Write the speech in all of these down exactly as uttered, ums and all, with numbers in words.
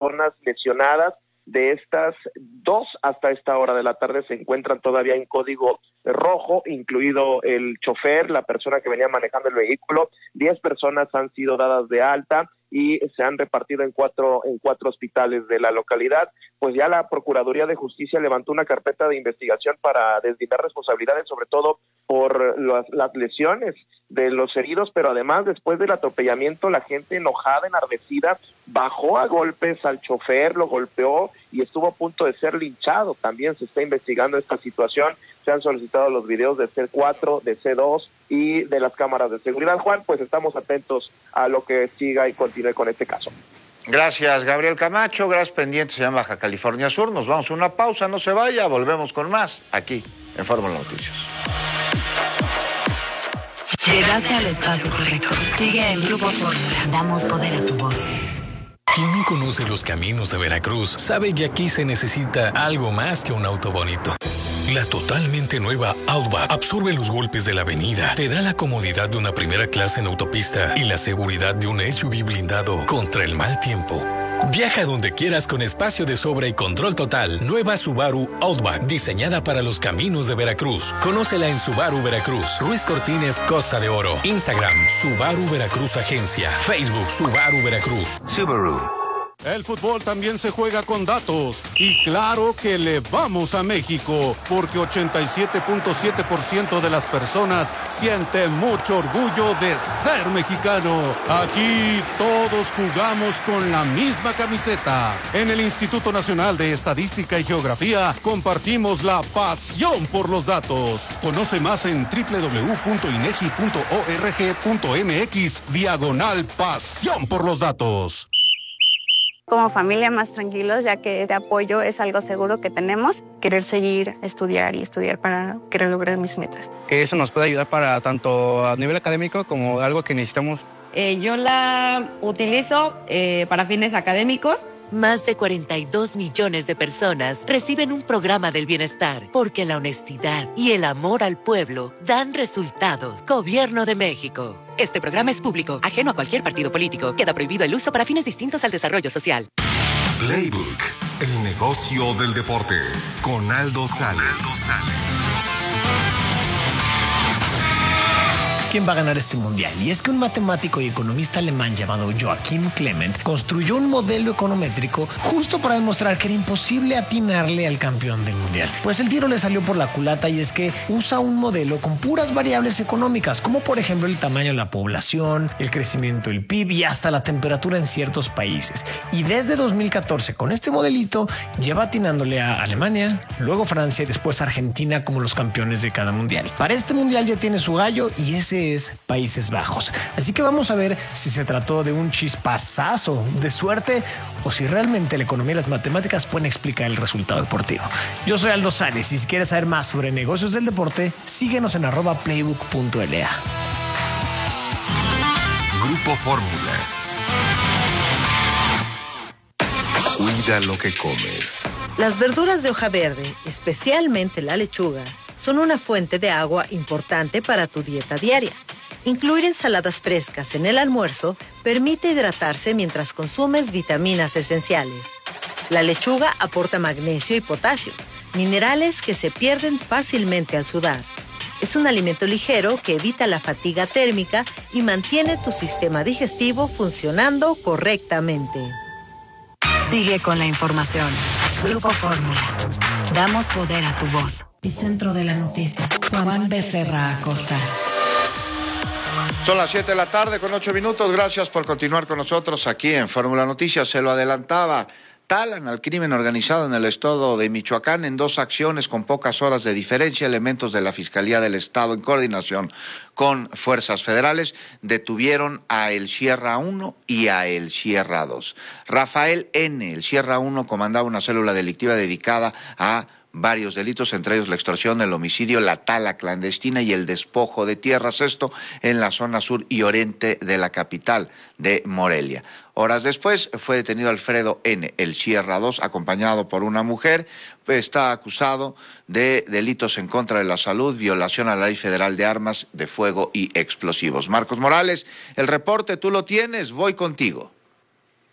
personas lesionadas. De estas, dos hasta esta hora de la tarde se encuentran todavía en código rojo, incluido el chofer, la persona que venía manejando el vehículo. Diez personas han sido dadas de alta y se han repartido en cuatro en cuatro hospitales de la localidad. Pues ya la Procuraduría de Justicia levantó una carpeta de investigación para deslindar responsabilidades, sobre todo por las, las lesiones de los heridos, pero además después del atropellamiento la gente enojada, enardecida, bajó a golpes al chofer, lo golpeó y estuvo a punto de ser linchado. También se está investigando esta situación. Se han solicitado los videos de C cuatro, de C dos y de las cámaras de seguridad. Juan, pues estamos atentos a lo que siga y continúe con este caso. Gracias, Gabriel Camacho. Gracias, pendientes en Baja California Sur. Nos vamos a una pausa, no se vaya, volvemos con más aquí en Fórmula Noticias. Llegaste al espacio correcto. Sigue en Grupo Fórmula. Damos poder a tu voz. Quien no conoce los caminos de Veracruz sabe que aquí se necesita algo más que un auto bonito. La totalmente nueva Outback absorbe los golpes de la avenida, te da la comodidad de una primera clase en autopista y la seguridad de un S U V blindado contra el mal tiempo. Viaja donde quieras con espacio de sobra y control total. Nueva Subaru Outback, diseñada para los caminos de Veracruz. Conócela en Subaru Veracruz. Ruiz Cortines, Costa de Oro. Instagram, Subaru Veracruz Agencia. Facebook, Subaru Veracruz. Subaru. El fútbol también se juega con datos y claro que le vamos a México porque ochenta y siete punto siete por ciento de las personas sienten mucho orgullo de ser mexicano. Aquí todos jugamos con la misma camiseta. En el Instituto Nacional de Estadística y Geografía compartimos la pasión por los datos. Conoce más en doble u doble u doble u punto inegi punto org punto mx diagonal pasión por los datos. Como familia más tranquilos, ya que este apoyo es algo seguro que tenemos. Querer seguir, estudiar y estudiar para querer lograr mis metas. Que eso nos puede ayudar para tanto a nivel académico como algo que necesitamos. Eh, yo la utilizo eh, para fines académicos. Más de cuarenta y dos millones de personas reciben un programa del bienestar porque la honestidad y el amor al pueblo dan resultados. Gobierno de México. Este programa es público, ajeno a cualquier partido político. Queda prohibido el uso para fines distintos al desarrollo social. Playbook, el negocio del deporte, con Aldo Sales. ¿Quién va a ganar este mundial? Y es que un matemático y economista alemán llamado Joachim Clement construyó un modelo econométrico justo para demostrar que era imposible atinarle al campeón del mundial. Pues el tiro le salió por la culata y es que usa un modelo con puras variables económicas, como por ejemplo el tamaño de la población, el crecimiento del P I B y hasta la temperatura en ciertos países. Y desde dos mil catorce con este modelito lleva atinándole a Alemania, luego Francia y después Argentina como los campeones de cada mundial. Para este mundial ya tiene su gallo y ese es Países Bajos. Así que vamos a ver si se trató de un chispazazo de suerte o si realmente la economía y las matemáticas pueden explicar el resultado deportivo. Yo soy Aldo Sales y si quieres saber más sobre negocios del deporte, síguenos en arroba playbook punto l a. Grupo Fórmula. Cuida lo que comes. Las verduras de hoja verde, especialmente la lechuga, son una fuente de agua importante para tu dieta diaria. Incluir ensaladas frescas en el almuerzo permite hidratarse mientras consumes vitaminas esenciales. La lechuga aporta magnesio y potasio, minerales que se pierden fácilmente al sudar. Es un alimento ligero que evita la fatiga térmica y mantiene tu sistema digestivo funcionando correctamente. Sigue con la información. Grupo Fórmula. Damos poder a tu voz. Epicentro de la noticia. Juan Becerra Acosta. Son las siete de la tarde con ocho minutos. Gracias por continuar con nosotros aquí en Fórmula Noticias. Se lo adelantaba. Talan al crimen organizado en el estado de Michoacán en dos acciones con pocas horas de diferencia. Elementos de la Fiscalía del Estado, en coordinación con fuerzas federales, detuvieron a El Sierra uno y a El Sierra dos. Rafael N., El Sierra uno, comandaba una célula delictiva dedicada a varios delitos, entre ellos la extorsión, el homicidio, la tala clandestina y el despojo de tierras, esto en la zona sur y oriente de la capital de Morelia. Horas después fue detenido Alfredo N., El Sierra dos, acompañado por una mujer. Está acusado de delitos en contra de la salud, violación a la Ley Federal de Armas de Fuego y Explosivos. Marcos Morales, el reporte tú lo tienes, voy contigo.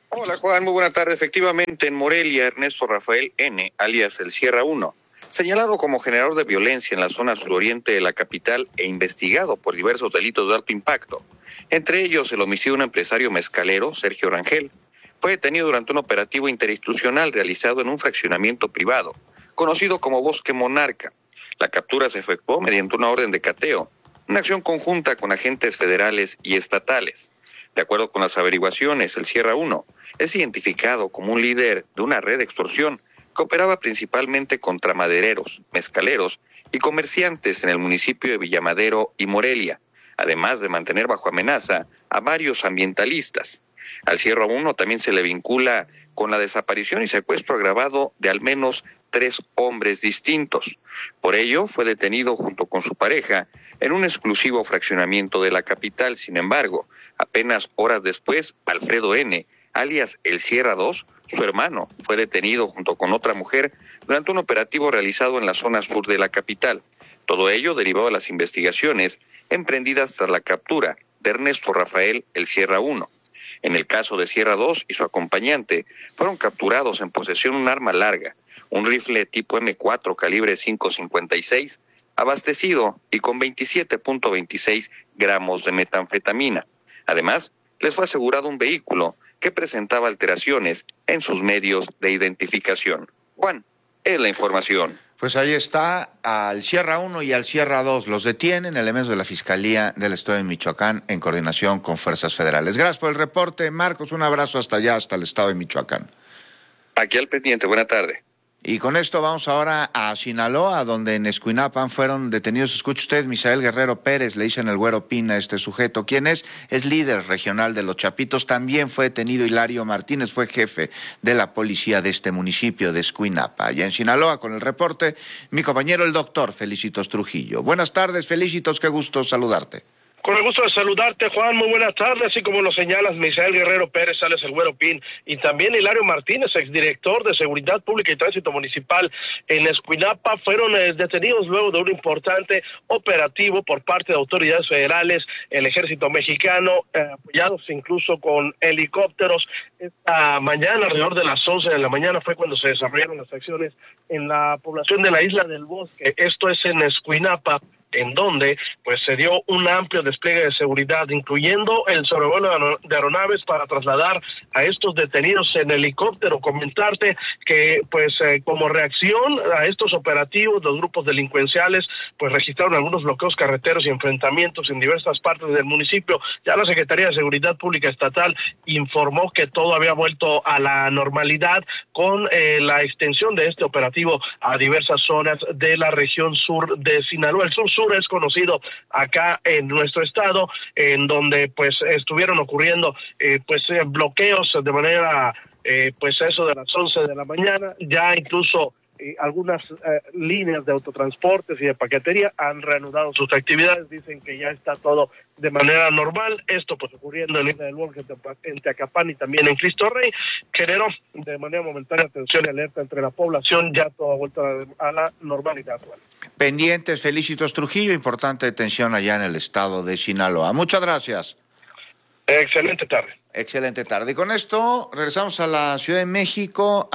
Hola Juan, muy buena tarde. Efectivamente, en Morelia, Ernesto Rafael N., alias El Sierra uno, señalado como generador de violencia en la zona suroriente de la capital e investigado por diversos delitos de alto impacto, entre ellos el homicidio de un empresario mezcalero, Sergio Rangel, fue detenido durante un operativo interinstitucional realizado en un fraccionamiento privado, conocido como Bosque Monarca. La captura se efectuó mediante una orden de cateo, una acción conjunta con agentes federales y estatales. De acuerdo con las averiguaciones, el Sierra uno es identificado como un líder de una red de extorsión que operaba principalmente contra madereros, mezcaleros y comerciantes en el municipio de Villamadero y Morelia, además de mantener bajo amenaza a varios ambientalistas. Al Sierra uno también se le vincula con la desaparición y secuestro agravado de al menos tres hombres distintos. Por ello, fue detenido junto con su pareja en un exclusivo fraccionamiento de la capital. Sin embargo, apenas horas después, Alfredo N., alias El Sierra dos, su hermano, fue detenido junto con otra mujer durante un operativo realizado en la zona sur de la capital. Todo ello derivado de las investigaciones emprendidas tras la captura de Ernesto Rafael El Sierra uno. En el caso de Sierra dos y su acompañante, fueron capturados en posesión de un arma larga, un rifle tipo eme cuatro calibre cinco cincuenta y seis, abastecido y con veintisiete punto veintiséis gramos de metanfetamina. Además, les fue asegurado un vehículo que presentaba alteraciones en sus medios de identificación. Juan, es la información. Pues ahí está, al Sierra uno y al Sierra dos. Los detienen elementos de la Fiscalía del Estado de Michoacán en coordinación con fuerzas federales. Gracias por el reporte, Marcos. Un abrazo hasta allá, hasta el Estado de Michoacán. Aquí al pendiente. Buena tarde. Y con esto vamos ahora a Sinaloa, donde en Escuinapan fueron detenidos, escuche usted, Misael Guerrero Pérez, le dicen el Güero Pina a este sujeto. ¿Quién es? Es líder regional de Los Chapitos. También fue detenido Hilario Martínez, fue jefe de la policía de este municipio de Escuinapa. Allá en Sinaloa, con el reporte, mi compañero el doctor Felicitos Trujillo. Buenas tardes, Felicitos, qué gusto saludarte. Con el gusto de saludarte, Juan, muy buenas tardes, así como lo señalas, Misael Guerrero Pérez, alias el Güero Pin, y también Hilario Martínez, exdirector de Seguridad Pública y Tránsito Municipal en Escuinapa, fueron eh, detenidos luego de un importante operativo por parte de autoridades federales, el Ejército Mexicano, eh, apoyados incluso con helicópteros. Esta mañana, alrededor de las once de la mañana, fue cuando se desarrollaron las acciones en la población de la Isla del Bosque, esto es en Escuinapa, en donde pues se dio un amplio despliegue de seguridad, incluyendo el sobrevuelo de aeronaves para trasladar a estos detenidos en helicóptero. Comentarte que pues eh, como reacción a estos operativos, los grupos delincuenciales pues registraron algunos bloqueos carreteros y enfrentamientos en diversas partes del municipio. Ya la Secretaría de Seguridad Pública Estatal informó que todo había vuelto a la normalidad con eh, la extensión de este operativo a diversas zonas de la región sur de Sinaloa. El sur sur es conocido acá en nuestro estado, en donde pues estuvieron ocurriendo eh, pues eh, bloqueos de manera eh, pues eso de las once de la mañana, ya incluso eh, algunas eh, líneas de autotransportes y de paquetería han reanudado sus actividades, dicen que ya está todo de manera normal. Esto pues ocurriendo en la Isla del Bosque, en Teacapán y también en Cristo Rey, generó de manera momentánea tensión y alerta entre la población, ya todo ha vuelto a la normalidad. Bueno. Pendientes, Felicitos Trujillo, importante detención allá en el estado de Sinaloa. Muchas gracias. Excelente tarde. Excelente tarde. Y con esto regresamos a la Ciudad de México,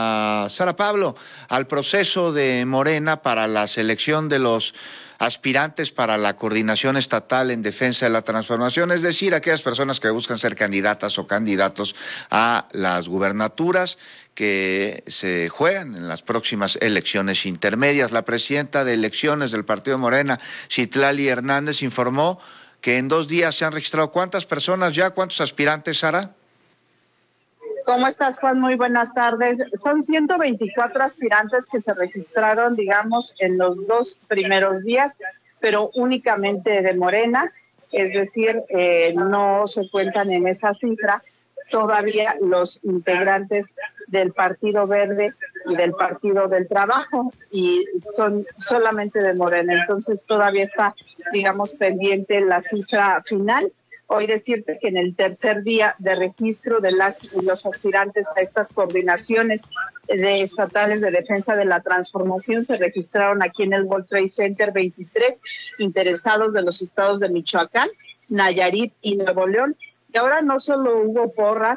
a Sara Pablo, al proceso de Morena para la selección de los aspirantes para la coordinación estatal en defensa de la transformación, es decir, aquellas personas que buscan ser candidatas o candidatos a las gubernaturas que se juegan en las próximas elecciones intermedias. La presidenta de elecciones del Partido Morena, Citlali Hernández, informó que en dos días se han registrado. ¿Cuántas personas ya? ¿Cuántos aspirantes, Sara? ¿Cómo estás, Juan? Muy buenas tardes. Son ciento veinticuatro aspirantes que se registraron, digamos, en los dos primeros días, pero únicamente de Morena, es decir, eh, no se cuentan en esa cifra todavía los integrantes del Partido Verde y del Partido del Trabajo, y son solamente de Morena. Entonces todavía está, digamos, pendiente la cifra final. Hoy decirte que en el tercer día de registro de las y los aspirantes a estas coordinaciones de estatales de defensa de la transformación se registraron aquí en el World Trade Center veintitrés interesados de los estados de Michoacán, Nayarit y Nuevo León. Y ahora no solo hubo porras,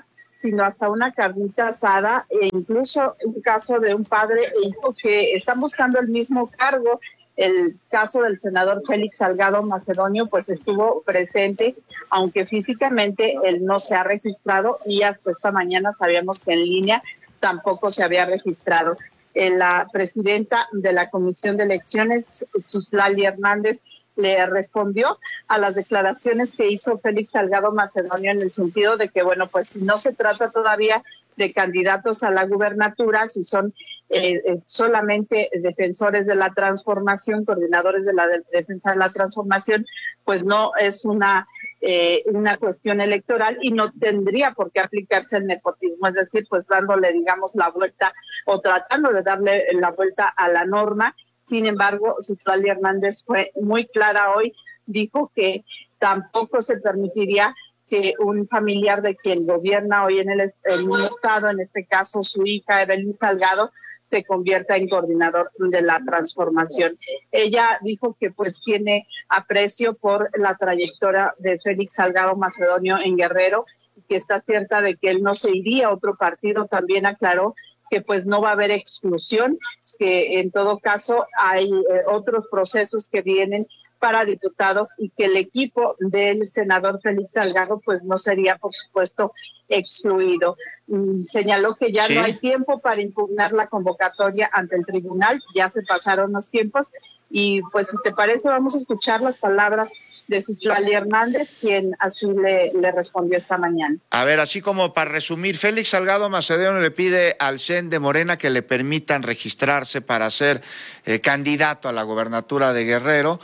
sino hasta una carnita asada, e incluso un caso de un padre e hijo que están buscando el mismo cargo. El caso del senador Félix Salgado Macedonio pues estuvo presente, aunque físicamente él no se ha registrado, y hasta esta mañana sabíamos que en línea tampoco se había registrado. Eh, la presidenta de la Comisión de Elecciones, Citlali Hernández, le respondió a las declaraciones que hizo Félix Salgado Macedonio, en el sentido de que, bueno, pues si no se trata todavía de candidatos a la gubernatura, si son eh, eh, solamente defensores de la transformación, coordinadores de la de defensa de la transformación, pues no es una eh, una cuestión electoral y no tendría por qué aplicarse el nepotismo, es decir, pues dándole, digamos, la vuelta o tratando de darle la vuelta a la norma. Sin embargo, Citlali Hernández fue muy clara hoy, dijo que tampoco se permitiría que un familiar de quien gobierna hoy en el, en un estado, en este caso su hija Evelyn Salgado, se convierta en coordinador de la transformación. Ella dijo que pues tiene aprecio por la trayectoria de Félix Salgado Macedonio en Guerrero, y que está cierta de que él no se iría a otro partido. También aclaró que pues no va a haber exclusión, que en todo caso hay eh, otros procesos que vienen para diputados y que el equipo del senador Félix Salgado pues no sería, por supuesto, excluido. Mm, señaló que ya ¿Sí? no hay tiempo para impugnar la convocatoria ante el tribunal, ya se pasaron los tiempos, y pues si te parece vamos a escuchar las palabras de Citlali Hernández, quien así le, le respondió esta mañana. A ver, así como para resumir, Félix Salgado Macedonio le pide al C E N de Morena que le permitan registrarse para ser eh, candidato a la gobernatura de Guerrero,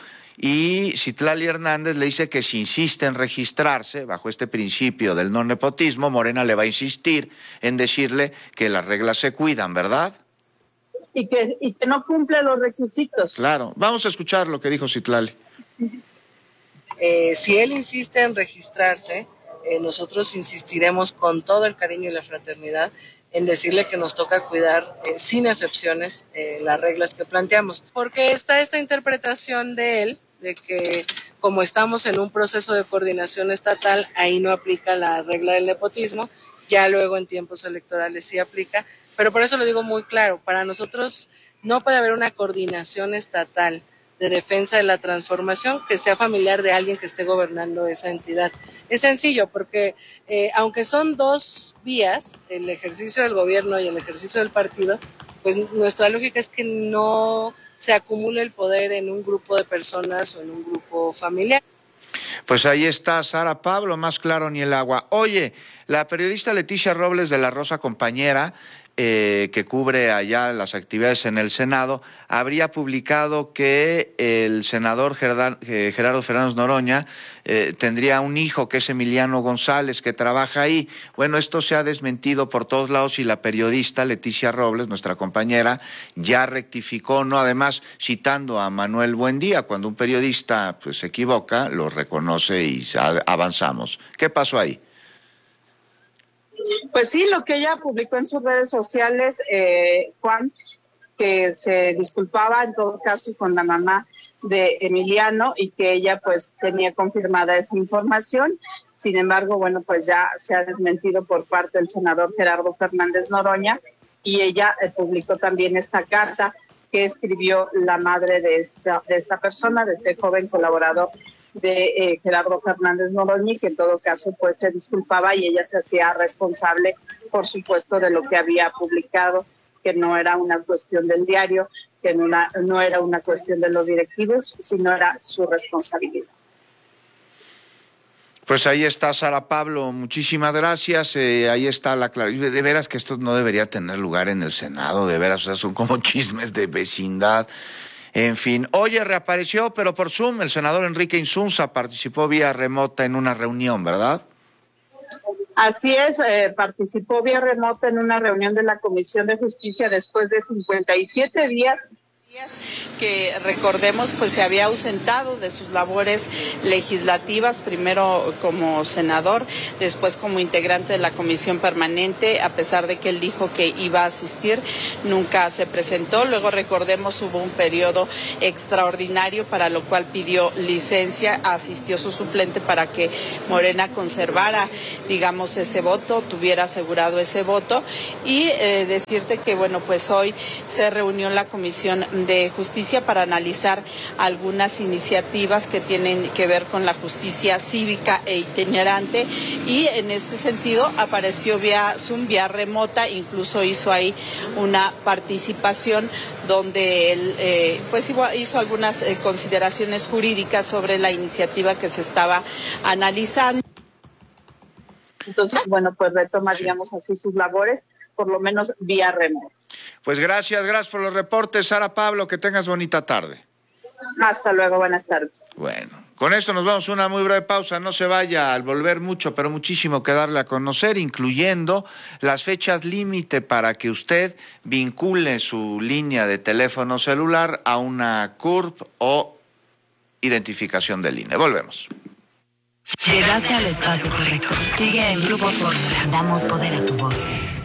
y Citlali Hernández le dice que si insiste en registrarse bajo este principio del no nepotismo, Morena le va a insistir en decirle que las reglas se cuidan, ¿verdad? Y que, y que no cumple los requisitos. Claro, vamos a escuchar lo que dijo Citlali. Eh, si él insiste en registrarse, eh, nosotros insistiremos con todo el cariño y la fraternidad en decirle que nos toca cuidar eh, sin excepciones eh, las reglas que planteamos. Porque está esta interpretación de él, de que como estamos en un proceso de coordinación estatal, ahí no aplica la regla del nepotismo, ya luego en tiempos electorales sí aplica, pero por eso lo digo muy claro, para nosotros no puede haber una coordinación estatal de defensa de la transformación que sea familiar de alguien que esté gobernando esa entidad. Es sencillo porque eh, aunque son dos vías, el ejercicio del gobierno y el ejercicio del partido, pues nuestra lógica es que no se acumule el poder en un grupo de personas o en un grupo familiar. Pues ahí está Sara Pablo, más claro ni el agua. Oye, la periodista Leticia Robles de La Rosa, compañera, Eh, que cubre allá las actividades en el Senado, habría publicado que el senador Gerard, eh, Gerardo Fernández Noroña eh, tendría un hijo que es Emiliano González, que trabaja ahí. Bueno, esto se ha desmentido por todos lados y la periodista Leticia Robles, nuestra compañera, ya rectificó, ¿no? Además, citando a Manuel Buendía, cuando un periodista pues, se equivoca, lo reconoce y avanzamos. ¿Qué pasó ahí? Pues sí, lo que ella publicó en sus redes sociales, eh, Juan, que se disculpaba en todo caso con la mamá de Emiliano y que ella pues tenía confirmada esa información. Sin embargo, bueno, pues ya se ha desmentido por parte del senador Gerardo Fernández Noroña, y ella eh, publicó también esta carta que escribió la madre de esta, de esta persona, de este joven colaborador de eh, Gerardo Fernández Noroña, que en todo caso pues se disculpaba y ella se hacía responsable, por supuesto, de lo que había publicado, que no era una cuestión del diario, que no, una, no era una cuestión de los directivos, sino era su responsabilidad. Pues ahí está Sara Pablo, muchísimas gracias, eh, ahí está la claridad. De veras que esto no debería tener lugar en el Senado, de veras, o sea, son como chismes de vecindad. En fin, oye, reapareció, pero por Zoom, el senador Enrique Insunza participó vía remota en una reunión, ¿verdad? Así es, eh, participó vía remota en una reunión de la Comisión de Justicia después de cincuenta y siete días que recordemos pues se había ausentado de sus labores legislativas, primero como senador, después como integrante de la comisión permanente, a pesar de que él dijo que iba a asistir, nunca se presentó. Luego recordemos hubo un periodo extraordinario para lo cual pidió licencia, asistió su suplente para que Morena conservara, digamos, ese voto, tuviera asegurado ese voto, y eh, decirte que bueno, pues hoy se reunió la Comisión de Justicia para analizar algunas iniciativas que tienen que ver con la justicia cívica e itinerante, y en este sentido apareció vía Zoom, vía remota, incluso hizo ahí una participación donde él eh, pues hizo algunas eh, consideraciones jurídicas sobre la iniciativa que se estaba analizando. Entonces, bueno, pues retomaríamos así sus labores, por lo menos vía remota. Pues gracias, gracias por los reportes, Sara Pablo, que tengas bonita tarde. Hasta luego, buenas tardes. Bueno, con esto nos vamos a una muy breve pausa, no se vaya, al volver mucho, pero muchísimo que darle a conocer, incluyendo las fechas límite para que usted vincule su línea de teléfono celular a una C U R P o identificación del I N E. Volvemos. Llegaste al espacio correcto. Sigue en Grupo Fórmula. Damos poder a tu voz.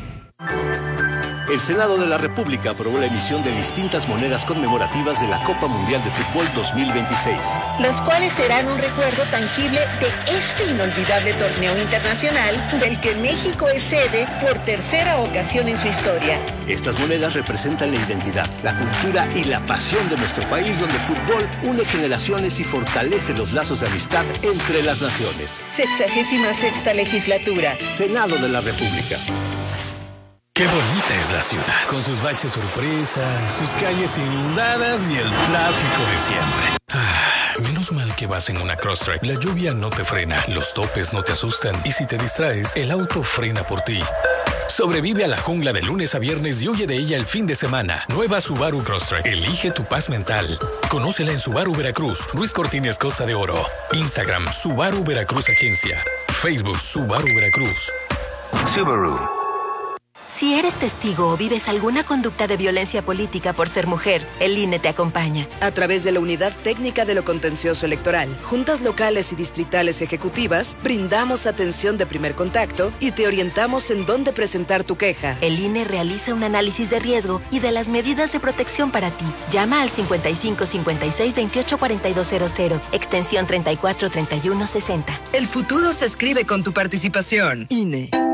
El Senado de la República aprobó la emisión de distintas monedas conmemorativas de la Copa Mundial de Fútbol dos mil veintiséis. Las cuales serán un recuerdo tangible de este inolvidable torneo internacional del que México es sede por tercera ocasión en su historia. Estas monedas representan la identidad, la cultura y la pasión de nuestro país, donde el fútbol une generaciones y fortalece los lazos de amistad entre las naciones. Sexagésima sexta legislatura. Senado de la República. Qué bonita es la ciudad, con sus baches sorpresa, sus calles inundadas y el tráfico de siempre. Ah, menos mal que vas en una Crosstrek. La lluvia no te frena, los topes no te asustan y si te distraes, el auto frena por ti. Sobrevive a la jungla de lunes a viernes y huye de ella el fin de semana. Nueva Subaru Crosstrek. Elige tu paz mental. Conócela en Subaru Veracruz, Ruiz Cortines Costa de Oro. Instagram, Subaru Veracruz Agencia. Facebook, Subaru Veracruz. Subaru. Si eres testigo o vives alguna conducta de violencia política por ser mujer, el I N E te acompaña. A través de la Unidad Técnica de lo Contencioso Electoral, juntas locales y distritales ejecutivas, brindamos atención de primer contacto y te orientamos en dónde presentar tu queja. El I N E realiza un análisis de riesgo y de las medidas de protección para ti. Llama al cincuenta y cinco cincuenta y seis veintiocho cuarenta y dos cero cero, extensión treinta y cuatro treinta y uno sesenta. El futuro se escribe con tu participación. I N E.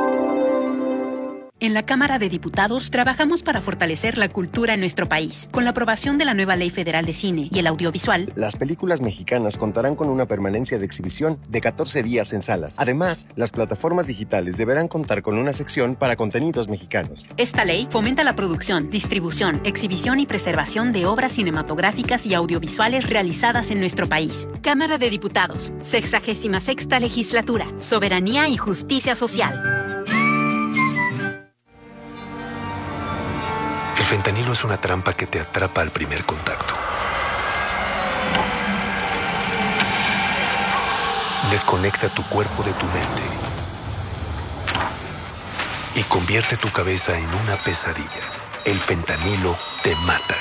En la Cámara de Diputados trabajamos para fortalecer la cultura en nuestro país. Con la aprobación de la nueva Ley Federal de Cine y el Audiovisual, las películas mexicanas contarán con una permanencia de exhibición de catorce días en salas. Además, las plataformas digitales deberán contar con una sección para contenidos mexicanos. Esta ley fomenta la producción, distribución, exhibición y preservación de obras cinematográficas y audiovisuales realizadas en nuestro país. Cámara de Diputados, sexagésima sexta legislatura, soberanía y justicia social. El fentanilo es una trampa que te atrapa al primer contacto. Desconecta tu cuerpo de tu mente y convierte tu cabeza en una pesadilla. El fentanilo te mata.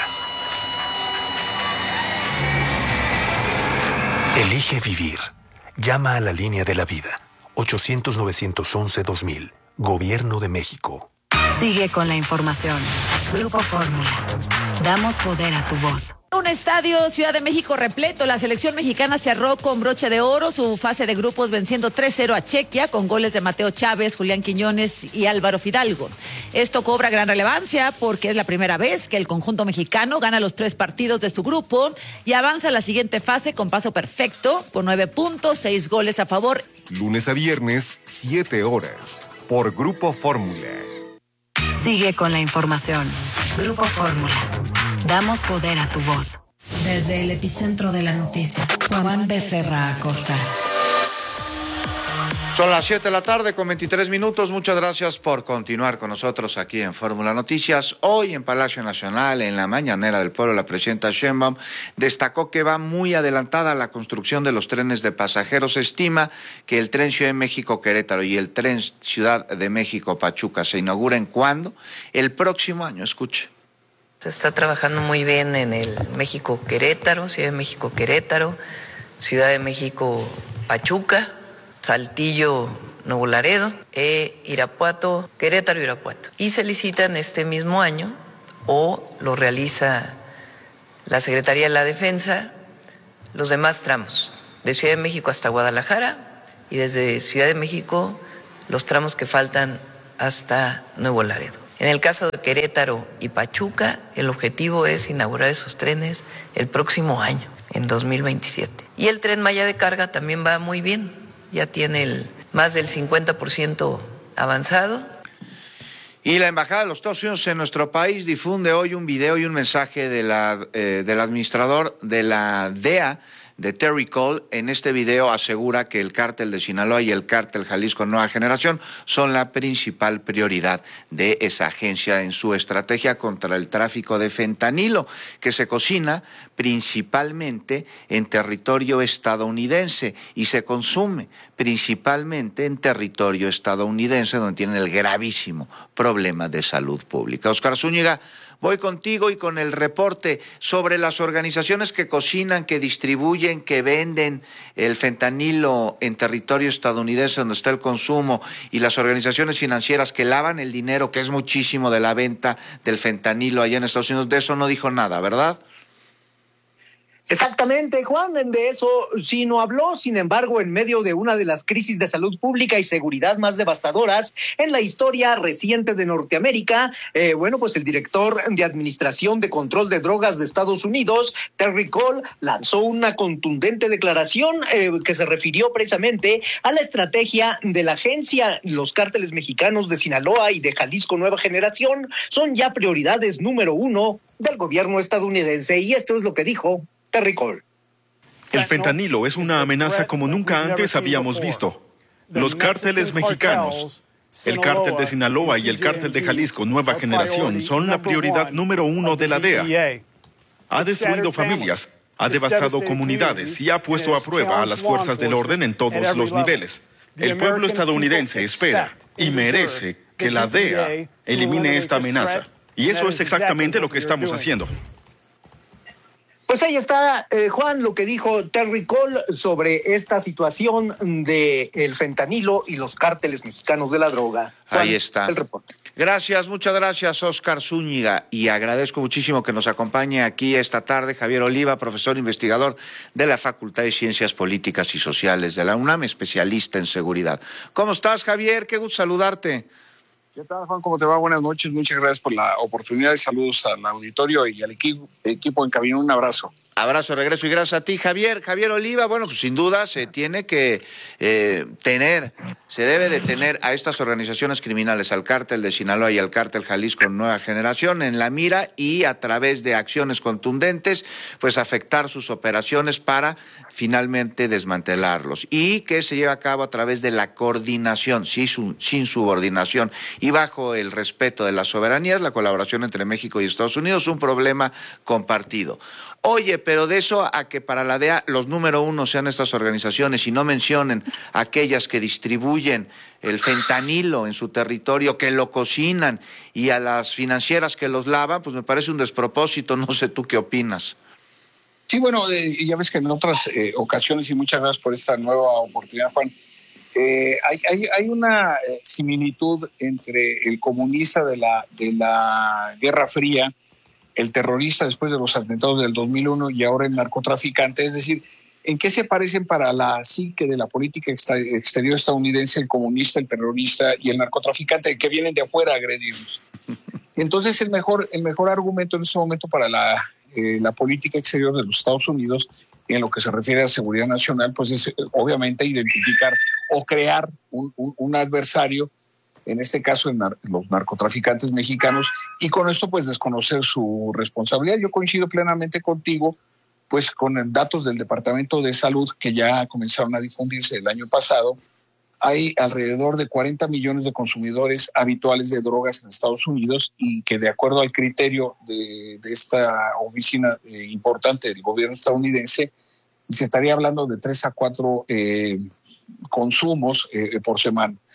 Elige vivir. Llama a la línea de la vida. ochocientos novecientos once dos mil. Gobierno de México. Sigue con la información. Grupo Fórmula. Damos poder a tu voz. Un estadio Ciudad de México repleto. La selección mexicana cerró con broche de oro su fase de grupos venciendo tres cero a Chequia con goles de Mateo Chávez, Julián Quiñones y Álvaro Fidalgo. Esto cobra gran relevancia porque es la primera vez que el conjunto mexicano gana los tres partidos de su grupo y avanza a la siguiente fase con paso perfecto, con nueve puntos, seis goles a favor. Lunes a viernes, siete horas, por Grupo Fórmula. Sigue con la información. Grupo Fórmula. Damos poder a tu voz. Desde el epicentro de la noticia, Juan Becerra Acosta. Son las siete de la tarde con veintitrés minutos. Muchas gracias por continuar con nosotros aquí en Fórmula Noticias. Hoy en Palacio Nacional, en la mañanera del pueblo, la presidenta Sheinbaum destacó que va muy adelantada la construcción de los trenes de pasajeros. Se estima que el tren Ciudad de México-Querétaro y el tren Ciudad de México-Pachuca se inauguren ¿cuándo? El próximo año. Escuche. Se está trabajando muy bien en el México-Querétaro, Ciudad de México-Querétaro, Ciudad de México-Pachuca, Saltillo, Nuevo Laredo, e Irapuato, Querétaro, Irapuato. Y se licitan este mismo año o lo realiza la Secretaría de la Defensa los demás tramos, de Ciudad de México hasta Guadalajara y desde Ciudad de México los tramos que faltan hasta Nuevo Laredo. En el caso de Querétaro y Pachuca, el objetivo es inaugurar esos trenes el próximo año, en dos mil veintisiete. Y el Tren Maya de carga también va muy bien, ya tiene el, más del cincuenta por ciento avanzado. Y la Embajada de los Estados Unidos en nuestro país difunde hoy un video y un mensaje de la, eh, del administrador de la D E A, de Terry Cole. En este video asegura que el cártel de Sinaloa y el cártel Jalisco Nueva Generación son la principal prioridad de esa agencia en su estrategia contra el tráfico de fentanilo, que se cocina principalmente en territorio estadounidense y se consume principalmente en territorio estadounidense, donde tienen el gravísimo problema de salud pública. Oscar Zúñiga, voy contigo y con el reporte sobre las organizaciones que cocinan, que distribuyen, que venden el fentanilo en territorio estadounidense donde está el consumo, y las organizaciones financieras que lavan el dinero, que es muchísimo de la venta del fentanilo allá en Estados Unidos. De eso no dijo nada, ¿verdad? Exactamente, Juan, de eso sí no habló. Sin embargo, en medio de una de las crisis de salud pública y seguridad más devastadoras en la historia reciente de Norteamérica, eh, bueno, pues el director de Administración de Control de Drogas de Estados Unidos, Terry Cole, lanzó una contundente declaración eh, que se refirió precisamente a la estrategia de la agencia. Los cárteles mexicanos de Sinaloa y de Jalisco Nueva Generación son ya prioridades número uno del gobierno estadounidense, y esto es lo que dijo Terry Cole. El fentanilo es una amenaza como nunca antes habíamos visto. Los cárteles mexicanos, el cártel de Sinaloa y el cártel de Jalisco Nueva Generación son la prioridad número uno de la D E A. Ha destruido familias, ha devastado comunidades y ha puesto a prueba a las fuerzas del orden en todos los niveles. El pueblo estadounidense espera y merece que la D E A elimine esta amenaza. Y eso es exactamente lo que estamos haciendo. Pues ahí está, eh, Juan, lo que dijo Terry Cole sobre esta situación de el fentanilo y los cárteles mexicanos de la droga. Juan, ahí está. El reporte. Gracias, muchas gracias, Oscar Zúñiga, y agradezco muchísimo que nos acompañe aquí esta tarde Javier Oliva, profesor investigador de la Facultad de Ciencias Políticas y Sociales de la UNAM, especialista en seguridad. ¿Cómo estás, Javier? Qué gusto saludarte. ¿Qué tal, Juan? ¿Cómo te va? Buenas noches. Muchas gracias por la oportunidad. Saludos al auditorio y al equipo, equipo en cabina. Un abrazo. Abrazo, regreso y gracias a ti, Javier. Javier Oliva, bueno, pues sin duda se tiene que eh, tener, se debe de tener a estas organizaciones criminales, al cártel de Sinaloa y al cártel Jalisco Nueva Generación en la mira, y a través de acciones contundentes, pues afectar sus operaciones para finalmente desmantelarlos, y que se lleve a cabo a través de la coordinación, sin, su, sin subordinación y bajo el respeto de las soberanías, la colaboración entre México y Estados Unidos, un problema compartido. Oye, pero de eso a que para la D E A los número uno sean estas organizaciones y no mencionen aquellas que distribuyen el fentanilo en su territorio, que lo cocinan, y a las financieras que los lavan, pues me parece un despropósito. No sé tú qué opinas. Sí, bueno, eh, ya ves que en otras eh, ocasiones, y muchas gracias por esta nueva oportunidad, Juan, eh, hay, hay, hay una similitud entre el comunista de la, de la Guerra Fría, el terrorista después de los atentados del dos mil uno y ahora el narcotraficante. Es decir, ¿en qué se parecen para la psique de la política exterior estadounidense el comunista, el terrorista y el narcotraficante, que vienen de afuera a agredirnos? Entonces el mejor, el mejor argumento en este momento para la, eh, la política exterior de los Estados Unidos en lo que se refiere a seguridad nacional, pues es obviamente identificar o crear un, un, un adversario, en este caso en nar- los narcotraficantes mexicanos, y con esto pues desconocer su responsabilidad. Yo coincido plenamente contigo, pues con datos del Departamento de Salud que ya comenzaron a difundirse el año pasado. Hay alrededor de cuarenta millones de consumidores habituales de drogas en Estados Unidos, y que de acuerdo al criterio de, de esta oficina eh, importante del gobierno estadounidense, se estaría hablando de tres a cuatro eh, consumos eh, por semana.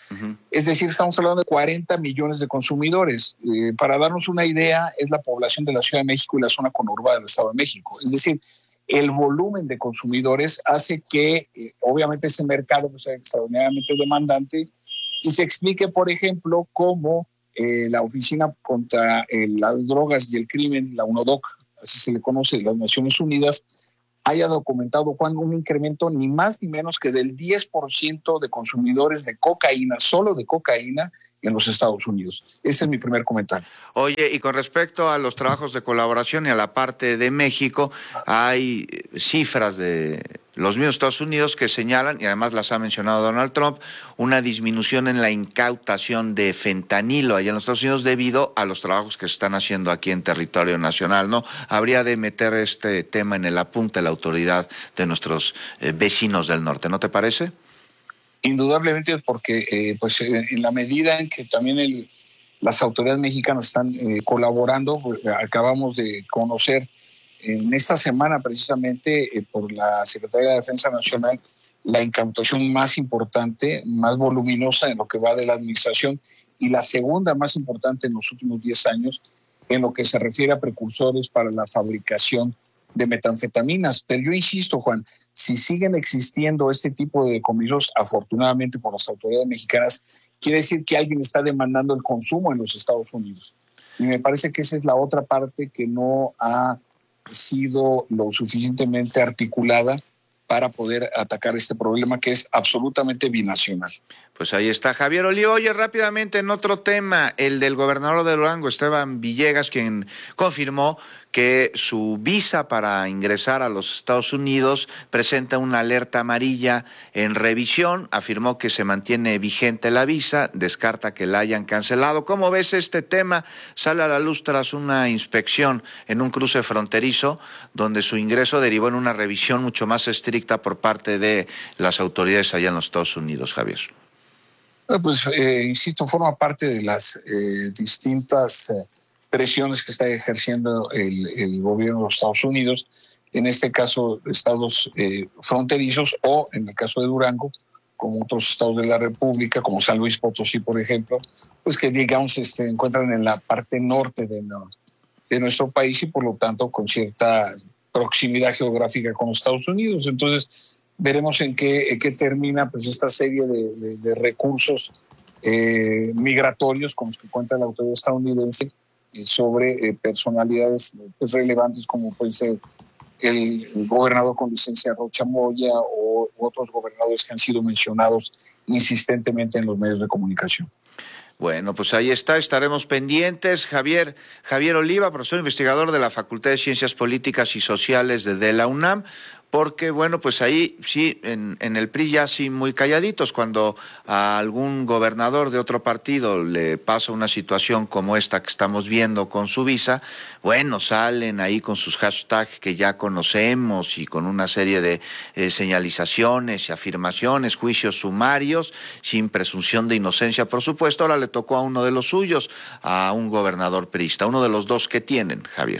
Uh-huh. Es decir, estamos hablando de cuarenta millones de consumidores. Eh, para darnos una idea, es la población de la Ciudad de México y la zona conurbada del Estado de México. Es decir, el volumen de consumidores hace que, eh, obviamente, ese mercado pues, sea extraordinariamente demandante y se explique, por ejemplo, cómo eh, la Oficina contra eh, las Drogas y el Crimen, la UNODOC, así se le conoce, de las Naciones Unidas, haya documentado, Juan, un incremento ni más ni menos que del diez por ciento de consumidores de cocaína, solo de cocaína, en los Estados Unidos. Ese es mi primer comentario. Oye, y con respecto a los trabajos de colaboración y a la parte de México, hay cifras de los mismos Estados Unidos que señalan, y además las ha mencionado Donald Trump, una disminución en la incautación de fentanilo allá en los Estados Unidos debido a los trabajos que se están haciendo aquí en territorio nacional, ¿no? Habría de meter este tema en el apunte la autoridad de nuestros eh, vecinos del norte, ¿no te parece? Indudablemente, porque eh, pues en la medida en que también el, las autoridades mexicanas están eh, colaborando, pues, acabamos de conocer en esta semana precisamente eh, por la Secretaría de Defensa Nacional la incautación más importante, más voluminosa en lo que va de la administración y la segunda más importante en los últimos diez años en lo que se refiere a precursores para la fabricación de metanfetaminas. Pero yo insisto, Juan, si siguen existiendo este tipo de decomisos, afortunadamente por las autoridades mexicanas, quiere decir que alguien está demandando el consumo en los Estados Unidos. Y me parece que esa es la otra parte que no ha sido lo suficientemente articulada para poder atacar este problema que es absolutamente binacional. Pues ahí está Javier Oliva. Oye, rápidamente en otro tema, el del gobernador de Durango, Esteban Villegas, quien confirmó que su visa para ingresar a los Estados Unidos presenta una alerta amarilla en revisión, afirmó que se mantiene vigente la visa, descarta que la hayan cancelado. ¿Cómo ves este tema? Sale a la luz tras una inspección en un cruce fronterizo, donde su ingreso derivó en una revisión mucho más estricta por parte de las autoridades allá en los Estados Unidos, Javier. Pues, eh, insisto, forma parte de las eh, distintas eh, presiones que está ejerciendo el, el gobierno de los Estados Unidos, en este caso estados eh, fronterizos o, en el caso de Durango, como otros estados de la República, como San Luis Potosí, por ejemplo, pues que, digamos, se este, encuentran en la parte norte de, no, de nuestro país y, por lo tanto, con cierta proximidad geográfica con los Estados Unidos. Entonces, veremos en qué, en qué termina pues esta serie de, de, de recursos eh, migratorios con los que cuenta la autoridad estadounidense eh, sobre eh, personalidades pues, relevantes como puede ser el, el gobernador con licencia Rocha Moya o otros gobernadores que han sido mencionados insistentemente en los medios de comunicación. Bueno, pues ahí está, estaremos pendientes. Javier, Javier Oliva, profesor investigador de la Facultad de Ciencias Políticas y Sociales de, de la UNAM, porque, bueno, pues ahí sí, en, en el P R I ya sí muy calladitos, cuando a algún gobernador de otro partido le pasa una situación como esta que estamos viendo con su visa, bueno, salen ahí con sus hashtags que ya conocemos y con una serie de eh, señalizaciones y afirmaciones, juicios sumarios, sin presunción de inocencia, por supuesto. Ahora le tocó a uno de los suyos, a un gobernador priista, uno de los dos que tienen, Javier.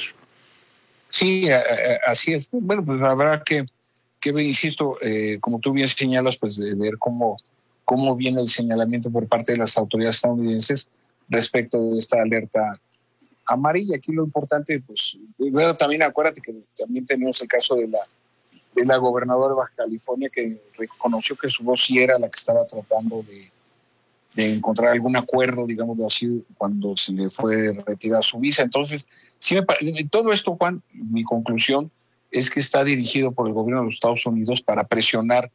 Sí, así es. Bueno, pues habrá que, que insisto, eh, como tú bien señalas, pues de ver cómo, cómo viene el señalamiento por parte de las autoridades estadounidenses respecto de esta alerta amarilla. Aquí lo importante, pues, bueno, también acuérdate que también tenemos el caso de la, de la gobernadora de Baja California que reconoció que su voz sí era la que estaba tratando de, de encontrar algún acuerdo, digámoslo así, cuando se le fue retirada su visa. Entonces, sí me, todo esto, Juan, mi conclusión es que está dirigido por el gobierno de los Estados Unidos para presionar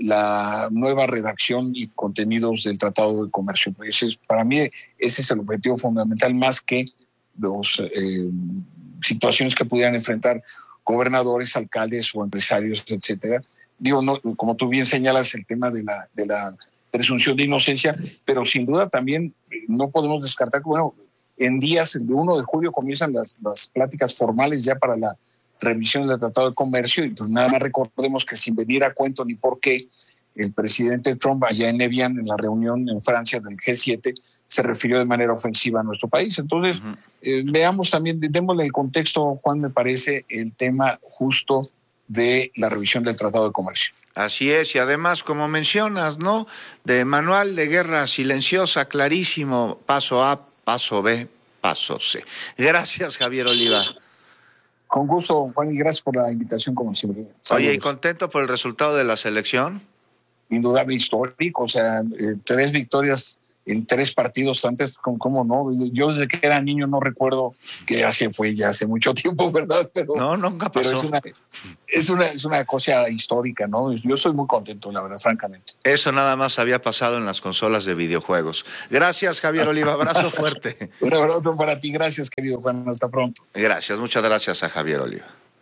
la nueva redacción y contenidos del Tratado de Comercio. Pues para mí ese es el objetivo fundamental, más que las eh, situaciones que pudieran enfrentar gobernadores, alcaldes o empresarios, etcétera. Digo, no, como tú bien señalas, el tema de la, de la presunción de inocencia, pero sin duda también no podemos descartar que, bueno, en días, el uno de julio comienzan las, las pláticas formales ya para la revisión del Tratado de Comercio y pues nada más recordemos que sin venir a cuento ni por qué, el presidente Trump allá en Evian, en la reunión en Francia del G siete, se refirió de manera ofensiva a nuestro país. Entonces, uh-huh. eh, veamos también, démosle el contexto, Juan, me parece, el tema justo de la revisión del Tratado de Comercio. Así es, y además, como mencionas, ¿no? De manual de guerra silenciosa, clarísimo, paso A, paso B, paso C. Gracias, Javier Oliva. Con gusto, Juan, y gracias por la invitación, como siempre. Saludos. Oye, ¿y contento por el resultado de la selección? Indudable, histórico, o sea, eh, tres victorias en tres partidos antes, ¿cómo no? Yo desde que era niño no recuerdo, que hace fue ya hace mucho tiempo, ¿verdad? Pero, no, nunca pasó. Pero es una, es una, es una cosa histórica, ¿no? Yo soy muy contento, la verdad, francamente. Eso nada más había pasado en las consolas de videojuegos. Gracias, Javier Oliva, abrazo fuerte. Un abrazo para ti, gracias, querido Juan, hasta pronto. Gracias, muchas gracias a Javier Oliva.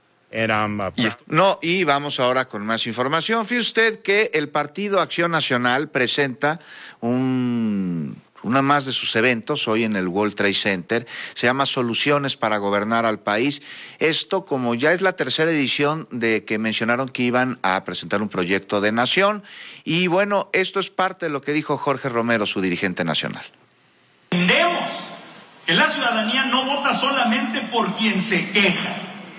No, y vamos ahora con más información. Fíjese usted que el Partido Acción Nacional presenta un, una más de sus eventos hoy en el World Trade Center. Se llama Soluciones para Gobernar al País. Esto, como ya es la tercera edición de que mencionaron que iban a presentar un proyecto de nación. Y bueno, esto es parte de lo que dijo Jorge Romero, su dirigente nacional. Entendemos que la ciudadanía no vota solamente por quien se queja.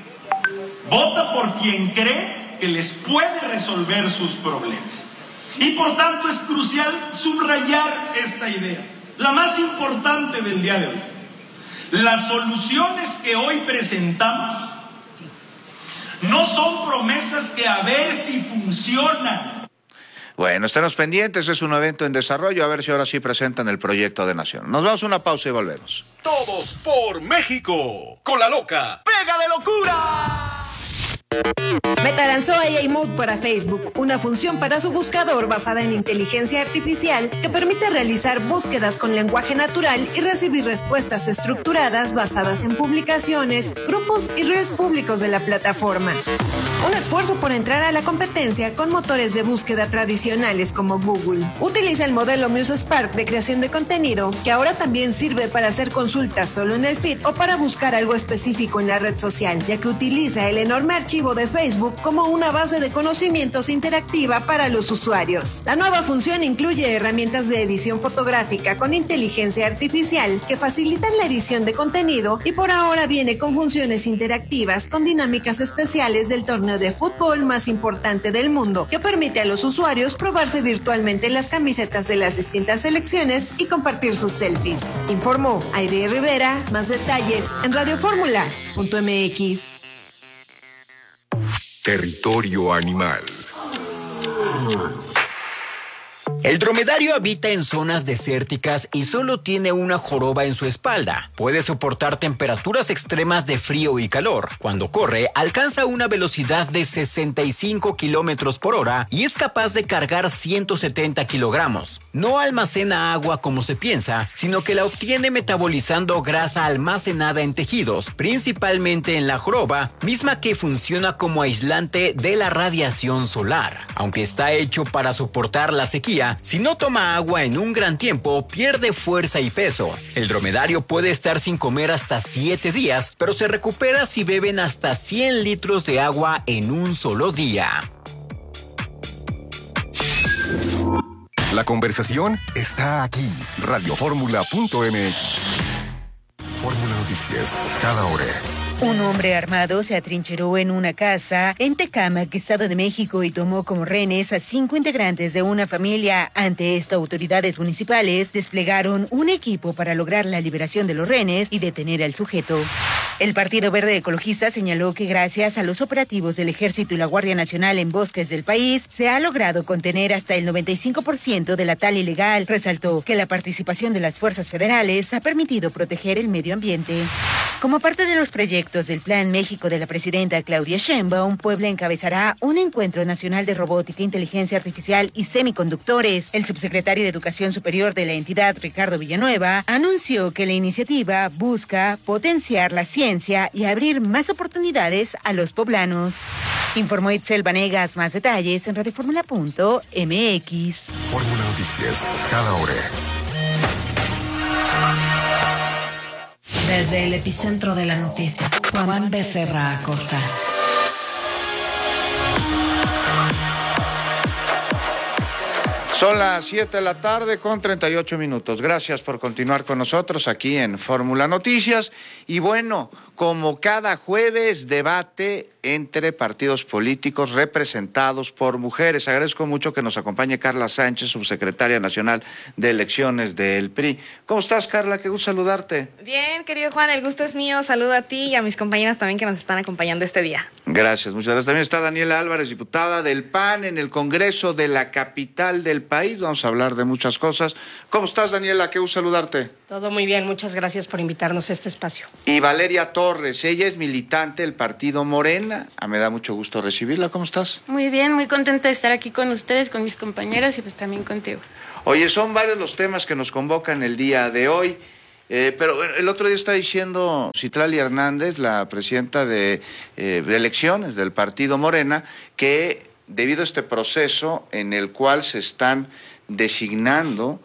Vota por quien cree que les puede resolver sus problemas. Y por tanto es crucial subrayar esta idea, la más importante del día de hoy. Las soluciones que hoy presentamos no son promesas que a ver si funcionan. Bueno, estemos pendientes, es un evento en desarrollo, a ver si ahora sí presentan el proyecto de nación. Nos vamos a una pausa y volvemos. Todos por México, con la loca Pega de Locura. Meta lanzó A I Mode para Facebook, una función para su buscador basada en inteligencia artificial que permite realizar búsquedas con lenguaje natural y recibir respuestas estructuradas basadas en publicaciones, grupos y redes públicos de la plataforma. Un esfuerzo por entrar a la competencia con motores de búsqueda tradicionales como Google. Utiliza el modelo Muse Spark de creación de contenido, que ahora también sirve para hacer consultas solo en el feed o para buscar algo específico en la red social, ya que utiliza el enorme archivo de Facebook como una base de conocimientos interactiva para los usuarios. La nueva función incluye herramientas de edición fotográfica con inteligencia artificial que facilitan la edición de contenido y por ahora viene con funciones interactivas con dinámicas especiales del torneo de fútbol más importante del mundo, que permite a los usuarios probarse virtualmente las camisetas de las distintas selecciones y compartir sus selfies. Informó Aide Rivera. Más detalles en radioformula punto m x. Territorio animal. El dromedario habita en zonas desérticas y solo tiene una joroba en su espalda. Puede soportar temperaturas extremas de frío y calor. Cuando corre, alcanza una velocidad de sesenta y cinco kilómetros por hora y es capaz de cargar ciento setenta kilogramos. No almacena agua como se piensa, sino que la obtiene metabolizando grasa almacenada en tejidos, principalmente en la joroba, misma que funciona como aislante de la radiación solar. Aunque está hecho para soportar la sequía, si no toma agua en un gran tiempo, pierde fuerza y peso. El dromedario puede estar sin comer hasta siete días, pero se recupera si beben hasta cien litros de agua en un solo día. La conversación está aquí. radioformula punto m x. Fórmula Noticias, cada hora. Un hombre armado se atrincheró en una casa en Tecámac, Estado de México, y tomó como rehenes a cinco integrantes de una familia. Ante esto, autoridades municipales desplegaron un equipo para lograr la liberación de los rehenes y detener al sujeto. El Partido Verde Ecologista señaló que gracias a los operativos del Ejército y la Guardia Nacional en bosques del país, se ha logrado contener hasta el noventa y cinco por ciento de la tala ilegal. Resaltó que la participación de las fuerzas federales ha permitido proteger el medio ambiente. Como parte de los proyectos del Plan México de la presidenta Claudia Sheinbaum, Puebla encabezará un encuentro nacional de robótica, inteligencia artificial y semiconductores. El subsecretario de Educación Superior de la entidad, Ricardo Villanueva, anunció que la iniciativa busca potenciar la ciencia y abrir más oportunidades a los poblanos. Informó Itzel Vanegas. Más detalles en radioformula punto m x. Fórmula Noticias, cada hora. Desde el epicentro de la noticia, Juan Becerra Acosta. Son las siete de la tarde con treinta y ocho minutos. Gracias por continuar con nosotros aquí en Fórmula Noticias. Y bueno, Como cada jueves, debate entre partidos políticos representados por mujeres. Agradezco mucho que nos acompañe Carla Sánchez, subsecretaria nacional de elecciones del P R I. ¿Cómo estás, Carla? Qué gusto saludarte. Bien, querido Juan, el gusto es mío. Saludo a ti y a mis compañeras también que nos están acompañando este día. Gracias, muchas gracias. También está Daniela Álvarez, diputada del P A N en el Congreso de la capital del país. Vamos a hablar de muchas cosas. ¿Cómo estás, Daniela? Qué gusto saludarte. Todo muy bien, muchas gracias por invitarnos a este espacio. Y Valeria Torres, ella es militante del partido Morena. Ah, me da mucho gusto recibirla. ¿Cómo estás? Muy bien, muy contenta de estar aquí con ustedes, con mis compañeras y pues también contigo. Oye, son varios los temas que nos convocan el día de hoy. Eh, pero el otro día está diciendo Citlali Hernández, la presidenta de, eh, de elecciones del partido Morena, que debido a este proceso en el cual se están designando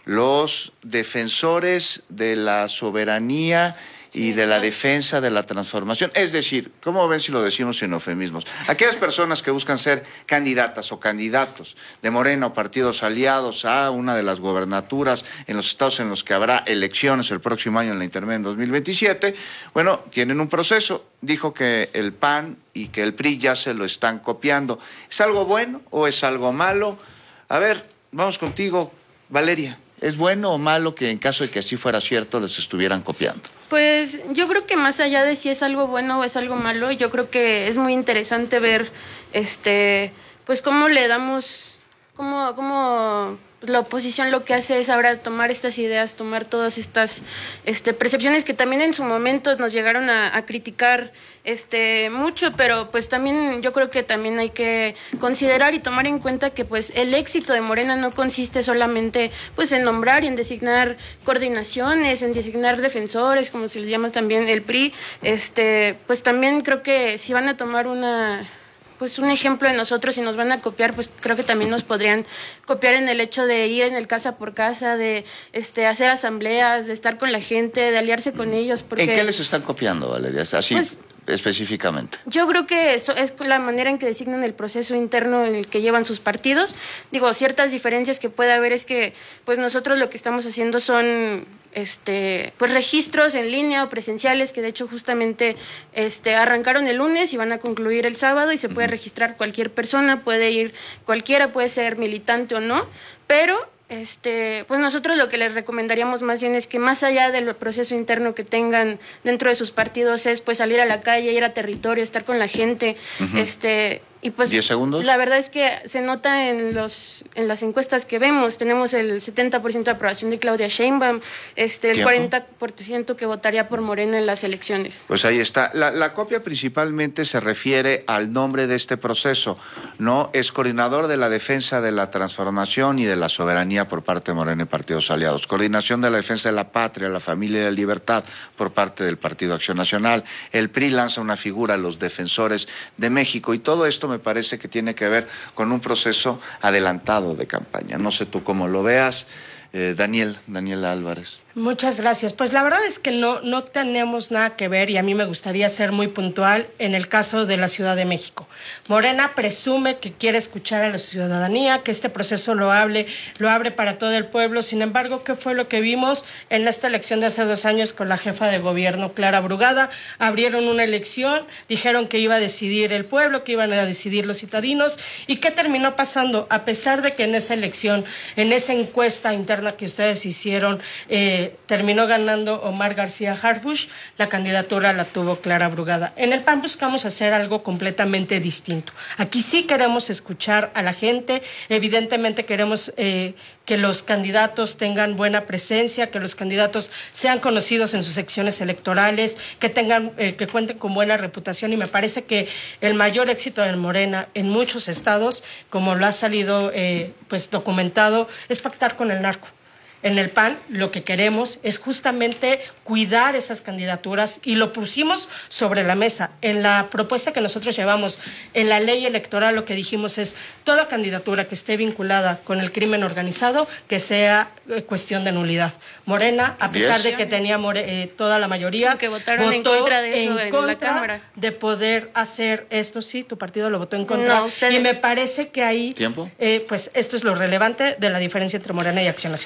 los defensores de la soberanía y de la defensa de la transformación. Es decir, ¿cómo ven si lo decimos sin eufemismos? Aquellas personas que buscan ser candidatas o candidatos de Morena o partidos aliados a una de las gobernaturas en los estados en los que habrá elecciones el próximo año en la intermedia en dos mil veintisiete, bueno, tienen un proceso. Dijo que el P A N y que el P R I ya se lo están copiando. ¿Es algo bueno o es algo malo? A ver, vamos contigo, Valeria. ¿Es bueno o malo que en caso de que así fuera cierto les estuvieran copiando? Pues yo creo que más allá de si es algo bueno o es algo malo, yo creo que es muy interesante ver, este, pues cómo le damos, cómo, cómo la oposición lo que hace es ahora tomar estas ideas, tomar todas estas, este, percepciones que también en su momento nos llegaron a, a criticar, este, mucho, pero pues también yo creo que también hay que considerar y tomar en cuenta que pues el éxito de Morena no consiste solamente pues en nombrar y en designar coordinaciones, en designar defensores, como se les llama también el P R I, este, pues también creo que si van a tomar una pues un ejemplo de nosotros y nos van a copiar, pues creo que también nos podrían copiar en el hecho de ir en el casa por casa, de este hacer asambleas, de estar con la gente, de aliarse con ellos. Porque, ¿en qué les están copiando, Valeria? Así pues, específicamente. Yo creo que eso es la manera en que designan el proceso interno en el que llevan sus partidos. Digo, ciertas diferencias que puede haber es que pues nosotros lo que estamos haciendo son este pues registros en línea o presenciales que de hecho justamente este arrancaron el lunes y van a concluir el sábado y se puede registrar cualquier persona, puede ir cualquiera, puede ser militante o no, pero Este, pues nosotros lo que les recomendaríamos más bien es que más allá del proceso interno que tengan dentro de sus partidos es pues salir a la calle, ir a territorio, estar con la gente, uh-huh. este y pues ¿diez segundos? La verdad es que se nota en los en las encuestas que vemos, tenemos el setenta por ciento de aprobación de Claudia Sheinbaum, este el ¿tiempo? cuarenta por ciento que votaría por Morena en las elecciones. Pues ahí está. La, la copia principalmente se refiere al nombre de este proceso, ¿no? Es coordinador de la defensa de la transformación y de la soberanía por parte de Morena y partidos aliados. Coordinación de la defensa de la patria, la familia y la libertad por parte del Partido Acción Nacional. El P R I lanza una figura, los defensores de México, y todo esto me parece que tiene que ver con un proceso adelantado de campaña. No sé tú cómo lo veas, eh, Daniel, Daniela Álvarez. Muchas gracias. Pues la verdad es que no, no tenemos nada que ver y a mí me gustaría ser muy puntual en el caso de la Ciudad de México. Morena presume que quiere escuchar a la ciudadanía, que este proceso lo hable, lo abre para todo el pueblo. Sin embargo, ¿qué fue lo que vimos en esta elección de hace dos años con la jefa de gobierno, Clara Brugada? Abrieron una elección, dijeron que iba a decidir el pueblo, que iban a decidir los citadinos. ¿Y qué terminó pasando? A pesar de que en esa elección, en esa encuesta interna que ustedes hicieron, eh, terminó ganando Omar García Harfuch, la candidatura la tuvo Clara Brugada. En el P A N buscamos hacer algo completamente distinto. Aquí sí queremos escuchar a la gente, evidentemente queremos eh, que los candidatos tengan buena presencia, que los candidatos sean conocidos en sus secciones electorales, que tengan, eh, que cuenten con buena reputación, y me parece que el mayor éxito de Morena en muchos estados, como lo ha salido eh, pues documentado, es pactar con el narco. En el P A N lo que queremos es justamente cuidar esas candidaturas y lo pusimos sobre la mesa. En la propuesta que nosotros llevamos, en la ley electoral, lo que dijimos es toda candidatura que esté vinculada con el crimen organizado, que sea eh, cuestión de nulidad. Morena, a pesar Bien. de que tenía eh, toda la mayoría, que votaron votó en contra de eso en, en la Cámara. De poder hacer esto, sí, tu partido lo votó en contra. No, ustedes... Y me parece que ahí, ¿Tiempo? Eh, pues esto es lo relevante de la diferencia entre Morena y Acción Nacional.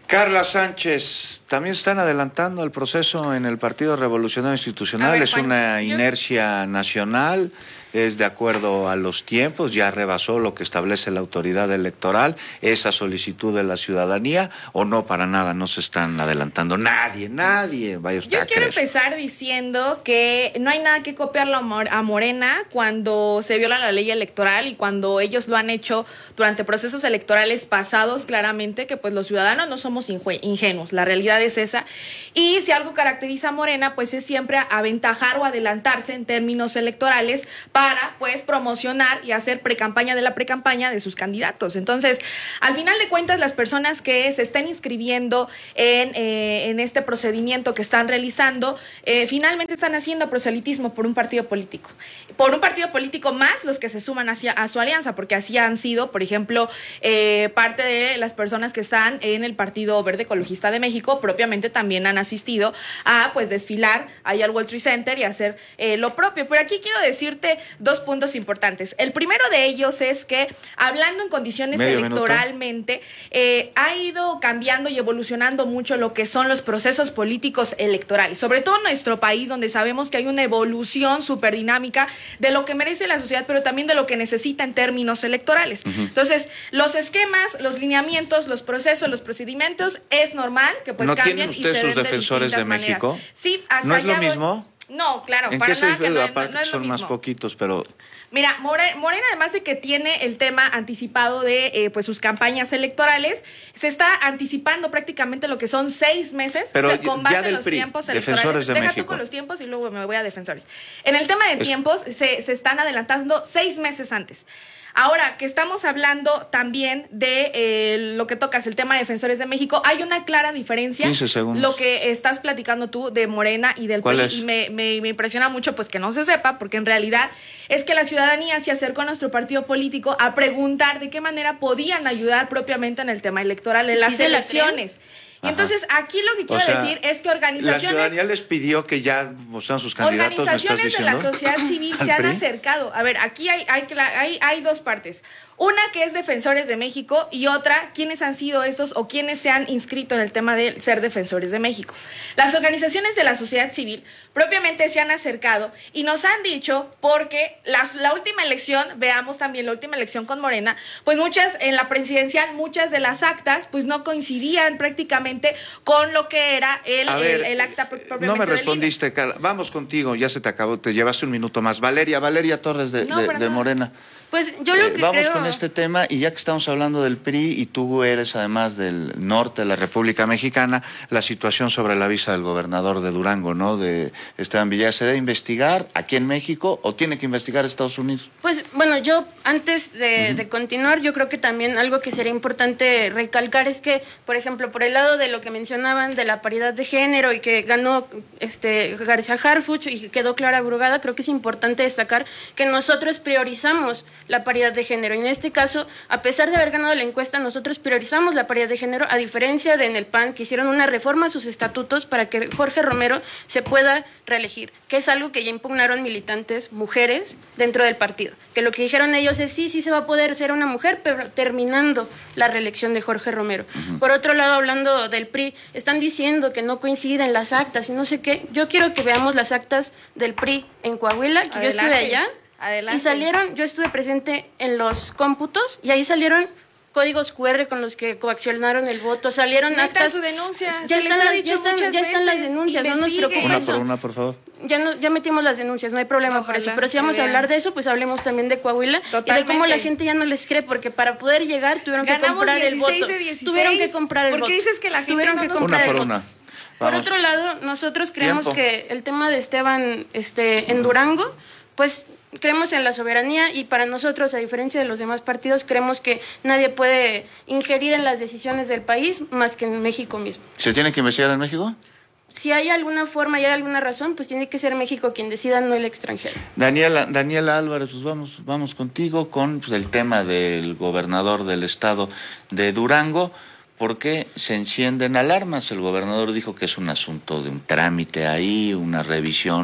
Carla Sánchez, también están adelantando el proceso en el Partido Revolucionario Institucional, ver, es Juan, una inercia yo... nacional, es de acuerdo a los tiempos, ya rebasó lo que establece la autoridad electoral, esa solicitud de la ciudadanía, o no, para nada, no se están adelantando, nadie, nadie, vaya usted Yo a quiero creer. empezar diciendo que no hay nada que copiarlo a Morena cuando se viola la ley electoral y cuando ellos lo han hecho durante procesos electorales pasados, claramente, que pues los ciudadanos no somos ingenuos, la realidad es esa, y si algo caracteriza a Morena, pues es siempre aventajar o adelantarse en términos electorales para, pues, promocionar y hacer precampaña de la precampaña de sus candidatos. Entonces, al final de cuentas, las personas que se estén inscribiendo en, eh, en este procedimiento que están realizando, eh, finalmente están haciendo proselitismo por un partido político. Por un partido político más los que se suman hacia, a su alianza, porque así han sido, por ejemplo, eh, parte de las personas que están en el Partido Verde Ecologista de México, propiamente también han asistido a, pues, desfilar ahí al World Trade Center y hacer eh, lo propio. Pero aquí quiero decirte dos puntos importantes. El primero de ellos es que, hablando en condiciones Medio electoralmente, eh, ha ido cambiando y evolucionando mucho lo que son los procesos políticos electorales, sobre todo en nuestro país, donde sabemos que hay una evolución súper dinámica de lo que merece la sociedad, pero también de lo que necesita en términos electorales. Uh-huh. Entonces, los esquemas, los lineamientos, los procesos, los procedimientos, es normal que pues ¿No cambien tienen ustedes sus de defensores de México? Maneras. Sí, hasta ¿No es lo voy... mismo? No, claro, ¿En para qué nada se que no, aparte no, no es son lo más mismo. poquitos, pero... Mira, Morena, Morena, además de que tiene el tema anticipado de eh, pues sus campañas electorales, se está anticipando prácticamente lo que son seis meses, pero o sea, con base ya del en los P R I, tiempos Defensores electorales. de Deja México. tú con los tiempos y luego me voy a defensores. En el tema de es... tiempos, se, se están adelantando seis meses antes. Ahora, que estamos hablando también de eh, lo que tocas, el tema de Defensores de México, hay una clara diferencia. quince segundos. Lo que estás platicando tú de Morena y del P R I, y me, me, me impresiona mucho pues que no se sepa, porque en realidad es que la ciudadanía se acercó a nuestro partido político a preguntar de qué manera podían ayudar propiamente en el tema electoral, en las ¿Sí elecciones. Y entonces aquí lo que quiero o sea, decir es que organizaciones... La ciudadanía les pidió que ya mostraran sus candidatos, organizaciones ¿me estás diciendo? de la sociedad civil se han acercado. A ver, aquí hay, hay, hay, hay dos partes. Una que es Defensores de México y otra, ¿quiénes han sido estos o quiénes se han inscrito en el tema de ser Defensores de México? Las organizaciones de la sociedad civil propiamente se han acercado y nos han dicho, porque la, la última elección, veamos también la última elección con Morena, pues muchas, en la presidencial, muchas de las actas pues no coincidían prácticamente con lo que era el, ver, el, el acta propiamente. No me respondiste, Carla. Vamos contigo, ya se te acabó, te llevaste un minuto más. Valeria, Valeria Torres de, no, de, de Morena. Pues yo lo eh, que vamos creo... con este tema, y ya que estamos hablando del P R I y tú eres además del norte de la República Mexicana, la situación sobre la visa del gobernador de Durango, ¿no? De Esteban Villegas, ¿se debe investigar aquí en México o tiene que investigar Estados Unidos? Pues bueno, yo antes de, uh-huh. de continuar, yo creo que también algo que sería importante recalcar es que, por ejemplo, por el lado de lo que mencionaban de la paridad de género y que ganó este García Harfuch y que quedó Clara Brugada, creo que es importante destacar que nosotros priorizamos la paridad de género. Y en este caso, a pesar de haber ganado la encuesta, nosotros priorizamos la paridad de género, a diferencia de en el P A N, que hicieron una reforma a sus estatutos para que Jorge Romero se pueda reelegir, que es algo que ya impugnaron militantes mujeres dentro del partido, que lo que dijeron ellos es sí, sí se va a poder ser una mujer, pero terminando la reelección de Jorge Romero. Uh-huh. Por otro lado, hablando del P R I, están diciendo que no coinciden las actas y no sé qué. Yo quiero que veamos las actas del P R I en Coahuila, que Adelante. yo estuve allá. Adelante. Y salieron, yo estuve presente en los cómputos y ahí salieron códigos cu erre con los que coaccionaron el voto, salieron Meta actas. Su denuncia. Ya, están, las, ya, están, ya están las veces. denuncias, Investigue. no nos preocupa Una eso. por una, por favor. Ya, no, ya metimos las denuncias, no hay problema Ojalá, por eso. Pero si vamos a hablar de eso, pues hablemos también de Coahuila. Totalmente. Y de cómo la gente ya no les cree, porque para poder llegar tuvieron Ganamos que comprar el voto. de dieciséis. Tuvieron que comprar el ¿Por voto. qué dices que la gente tuvieron no que nos... comprar una por el una. voto. Por otro lado, nosotros creemos Tiempo. que el tema de Esteban este, en Durango, pues creemos en la soberanía y para nosotros, a diferencia de los demás partidos, creemos que nadie puede ingerir en las decisiones del país más que en México mismo. ¿Se tiene que investigar en México? Si hay alguna forma y hay alguna razón, pues tiene que ser México quien decida, no el extranjero. Daniela, Daniela Álvarez, pues vamos, vamos contigo con pues, el tema del gobernador del estado de Durango. ¿Por qué se encienden alarmas? El gobernador dijo que es un asunto de un trámite ahí, una revisión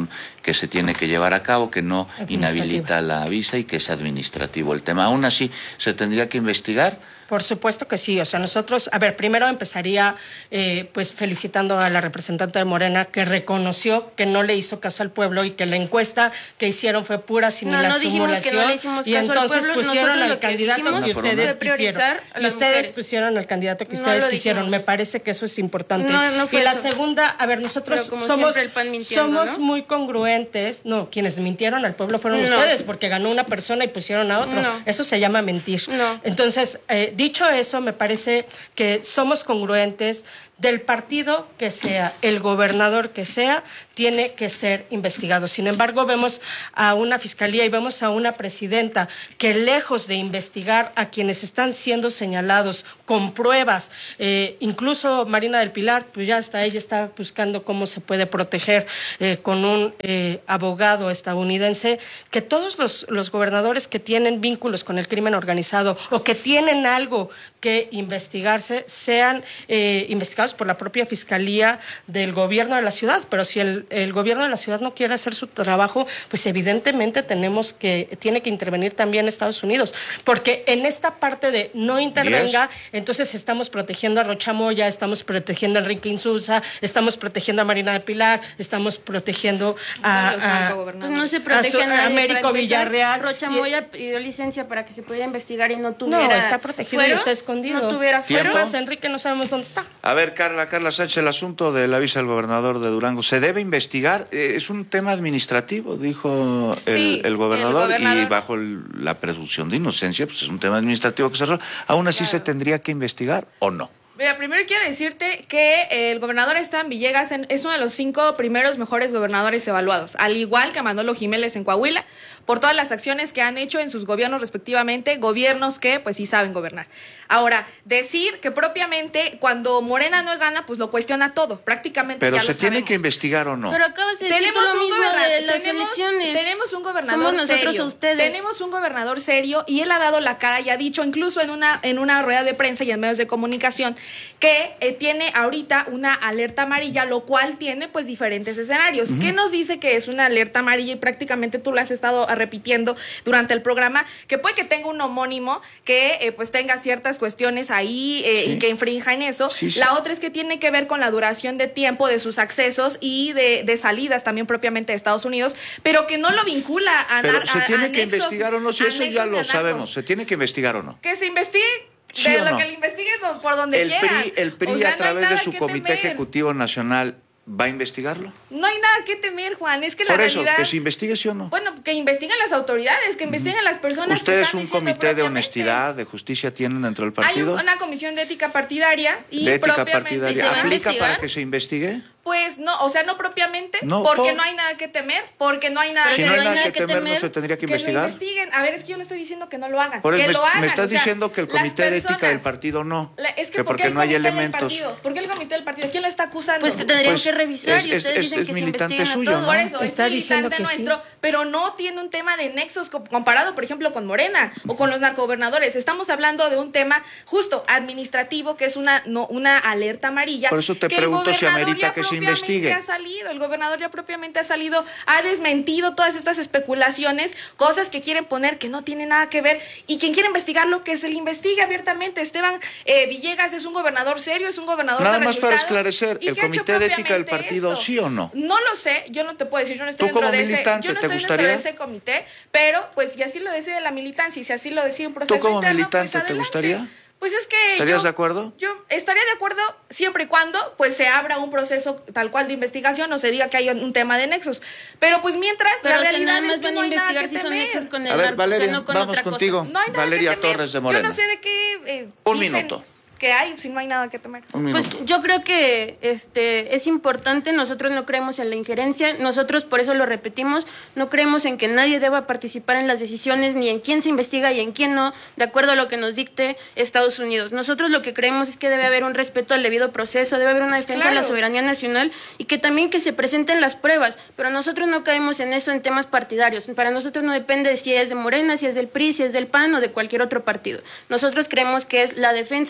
que se tiene que llevar a cabo, que no inhabilita la visa y que es administrativo el tema. Aún así, ¿se tendría que investigar? Por supuesto que sí, o sea, nosotros, a ver, primero empezaría eh, pues felicitando a la representante de Morena que reconoció que no le hizo caso al pueblo y que la encuesta que hicieron fue pura simula- no, no dijimos simulación que no le hicimos y caso al entonces pueblo, pusieron nosotros al lo que candidato dijimos que ustedes fue priorizar quisieron. a Y las ustedes mujeres. pusieron al candidato que No ustedes lo quisieron. dijimos. Me parece que eso es importante. No, no fue y la eso. segunda, a ver, nosotros Pero como somos, siempre el P A N mintiendo, somos ¿no? muy congruentes. No, quienes mintieron al pueblo fueron No. ustedes porque ganó una persona y pusieron a otro. No. Eso se llama mentir. No. Entonces, eh, dicho eso, me parece que somos congruentes. Del partido que sea, el gobernador que sea, tiene que ser investigado. Sin embargo, vemos a una fiscalía y vemos a una presidenta que lejos de investigar a quienes están siendo señalados con pruebas, eh, incluso Marina del Pilar, pues ya hasta ella está buscando cómo se puede proteger eh, con un eh, abogado estadounidense, que todos los, los gobernadores que tienen vínculos con el crimen organizado o que tienen algo que investigarse sean eh, investigados por la propia Fiscalía del gobierno de la ciudad. Pero si el, el gobierno de la ciudad no quiere hacer su trabajo, pues evidentemente tenemos que, tiene que intervenir también Estados Unidos. Porque en esta parte de no intervenga, yes. entonces estamos protegiendo a Rocha Moya, estamos protegiendo a Enrique Insulza, estamos protegiendo a Marina de Pilar, estamos protegiendo a, a, a, pues no se protege a, a, nadie, a Américo Villarreal. Rocha Moya pidió licencia para que se pudiera investigar y no tuviera. No, está protegido ¿fuero? y está escondido. No tuviera fuero. Más Enrique no sabemos dónde está. A ver, Carla, Carla Sánchez, el asunto de la visa del gobernador de Durango, ¿se debe investigar? Eh, es un tema administrativo, dijo el, sí, el, gobernador, el gobernador, y bajo el, la presunción de inocencia, pues es un tema administrativo que se resuelve. ¿Aún así claro. se tendría que investigar o no? Mira, primero quiero decirte que el gobernador Esteban Villegas es uno de los cinco primeros mejores gobernadores evaluados, al igual que Manolo Jiménez en Coahuila, por todas las acciones que han hecho en sus gobiernos respectivamente, gobiernos que pues sí saben gobernar. Ahora, decir que propiamente cuando Morena no gana, pues lo cuestiona todo, prácticamente. Pero ya se lo tiene sabemos. que investigar o no. Pero acabas de decir tenemos lo mismo de las tenemos, elecciones. Tenemos un gobernador Somos nosotros serio. A ustedes. Tenemos un gobernador serio y él ha dado la cara y ha dicho incluso en una en una rueda de prensa y en medios de comunicación que eh, tiene ahorita una alerta amarilla, lo cual tiene pues diferentes escenarios. Uh-huh. ¿Qué nos dice que es una alerta amarilla? Y prácticamente tú lo has estado repitiendo durante el programa, que puede que tenga un homónimo que eh, pues tenga ciertas cuestiones ahí eh, sí. y que infrinja en eso. Sí, sí. La otra es que tiene que ver con la duración de tiempo de sus accesos y de, de salidas también propiamente de Estados Unidos, pero que no lo vincula a Pero a, se tiene a que anexos, investigar o no, si eso ya lo sabemos, se tiene que investigar o no. Que se investigue. ¿Sí de o lo no? que le investiguen por donde el quieran. P R I, el P R I o sea, a través no de su Comité temer. Ejecutivo Nacional ¿va a investigarlo? No hay nada que temer, Juan, es que la Por eso, realidad... que se investigue, ¿sí o no? Bueno, que investiguen las autoridades, que investiguen uh-huh. las personas. ¿Ustedes que un comité de honestidad, de justicia tienen dentro del partido? Hay una comisión de ética partidaria y de ética propiamente partidaria. se ¿Aplica para que se investigue? Pues no, o sea, no propiamente, no, porque por... no hay nada que temer, porque no hay nada, si que, no hay nada nada que, que temer, temer, ¿no se tendría que, que investigar? Que lo investiguen. A ver, es que yo no estoy diciendo que no lo hagan, Por que me, lo hagan. Me estás o sea, diciendo que el comité de ética del partido no, la, es que, que porque no hay elementos. ¿Por qué el comité del partido? ¿Quién lo está acusando? Pues que tendrían pues que revisar es, y ustedes es, dicen es que militante se investigan suyo, a todo. ¿no? Por eso, está es diciendo militante que nuestro, sí. pero no tiene un tema de nexos comparado, por ejemplo, con Morena o con los narcogobernadores. Estamos hablando de un tema justo administrativo, que es una no, una alerta amarilla. Por eso te pregunto si amerita que se investigue. Ha salido, el gobernador ya propiamente ha salido, ha desmentido todas estas especulaciones, cosas que quieren poner que no tienen nada que ver, y quien quiere investigarlo, que se le investigue abiertamente. Esteban eh, Villegas es un gobernador serio, es un gobernador Nada de más para resultados, esclarecer, ¿el comité de ética del partido esto. sí o no? No lo sé, yo no te puedo decir, yo no estoy ¿Tú como dentro de militante, ese, yo no te estoy gustaría? dentro de ese comité, pero pues si así lo decide la militancia y si así lo decide un proceso ¿Tú como interno, militante pues, te gustaría? Pues es que ¿Estarías yo, de acuerdo? Yo estaría de acuerdo siempre y cuando pues se abra un proceso tal cual de investigación o se diga que hay un tema de nexos. Pero pues mientras Pero la si realidad nada más es que van no a hay nada investigar que si son temer. nexos con el A ver, narco, Valeria, o sea, no con vamos otra contigo. cosa. No hay nada Valeria que temer. Torres de Morena. Yo no sé de qué eh, Un dicen minuto. que hay si no hay nada que temer. Un Pues minuto. yo creo que este es importante, nosotros no creemos en la injerencia, nosotros por eso lo repetimos, no creemos en que nadie deba participar en las decisiones, ni en quién se investiga y en quién no, de acuerdo a lo que nos dicte Estados Unidos. Nosotros lo que creemos es que debe haber un respeto al debido proceso, debe haber una defensa Claro. de la soberanía nacional y que también que se presenten las pruebas, pero nosotros no caemos en eso en temas partidarios. Para nosotros no depende si es de Morena, si es del P R I, si es del P A N o de cualquier otro partido. Nosotros creemos que es la defensa de la soberanía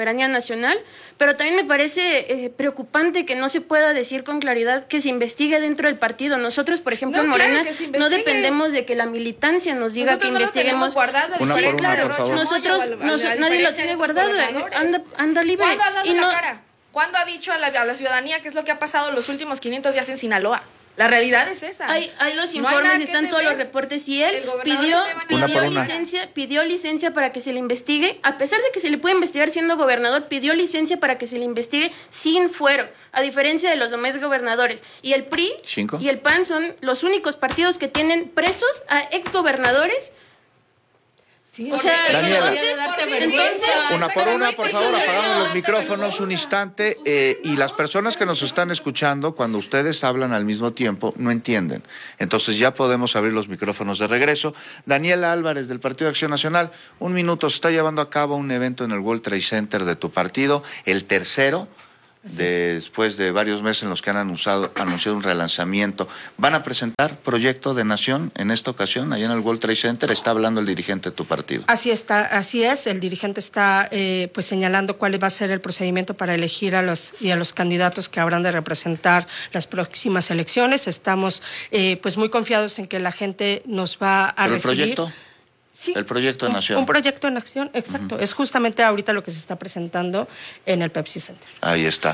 soberanía nacional, pero también me parece eh, preocupante que no se pueda decir con claridad que se investigue dentro del partido. Nosotros, por ejemplo, No, en Morena, claro, no dependemos de que la militancia nos diga Nosotros que no lo investiguemos. tenemos guardado, Una sí, por una, claro, por favor. nosotros, Al- al- nos- a nadie lo diferencia tiene de otros guardado, gobernadores. anda, anda libre. ¿Cuándo ha dado Y la no, cara? ¿Cuándo ha dicho a la, a la ciudadanía qué es lo que ha pasado los últimos quinientos días en Sinaloa? La realidad es esa. Hay, hay los No hay informes, nada que están todos temer. los reportes y él El gobernador pidió, Esteban pidió Una por una. licencia, pidió licencia para que se le investigue, a pesar de que se le puede investigar siendo gobernador, pidió licencia para que se le investigue sin fuero, a diferencia de los demás gobernadores. Y el P R I Cinco. y el P A N son los únicos partidos que tienen presos a exgobernadores. Sí, o sea, Daniela. entonces, entonces Una por pero una, no por es favor, posible. apagamos los micrófonos un instante eh, y las personas que nos están escuchando, cuando ustedes hablan al mismo tiempo, no entienden. Entonces ya podemos abrir los micrófonos de regreso. Daniela Álvarez, del Partido de Acción Nacional, un minuto, se está llevando a cabo un evento en el World Trade Center de tu partido, el tercero, después de varios meses en los que han anunciado, anunciado un relanzamiento. ¿Van a presentar proyecto de nación en esta ocasión, allá en el World Trade Center? Está hablando el dirigente de tu partido. Así está, así es. El dirigente está eh, pues señalando cuál va a ser el procedimiento para elegir a los y a los candidatos que habrán de representar las próximas elecciones. Estamos eh, pues muy confiados en que la gente nos va a ¿Pero el recibir. proyecto? Sí, el proyecto de un, nación. un proyecto en acción, exacto. Uh-huh. Es justamente ahorita lo que se está presentando en el Pepsi Center. Ahí está.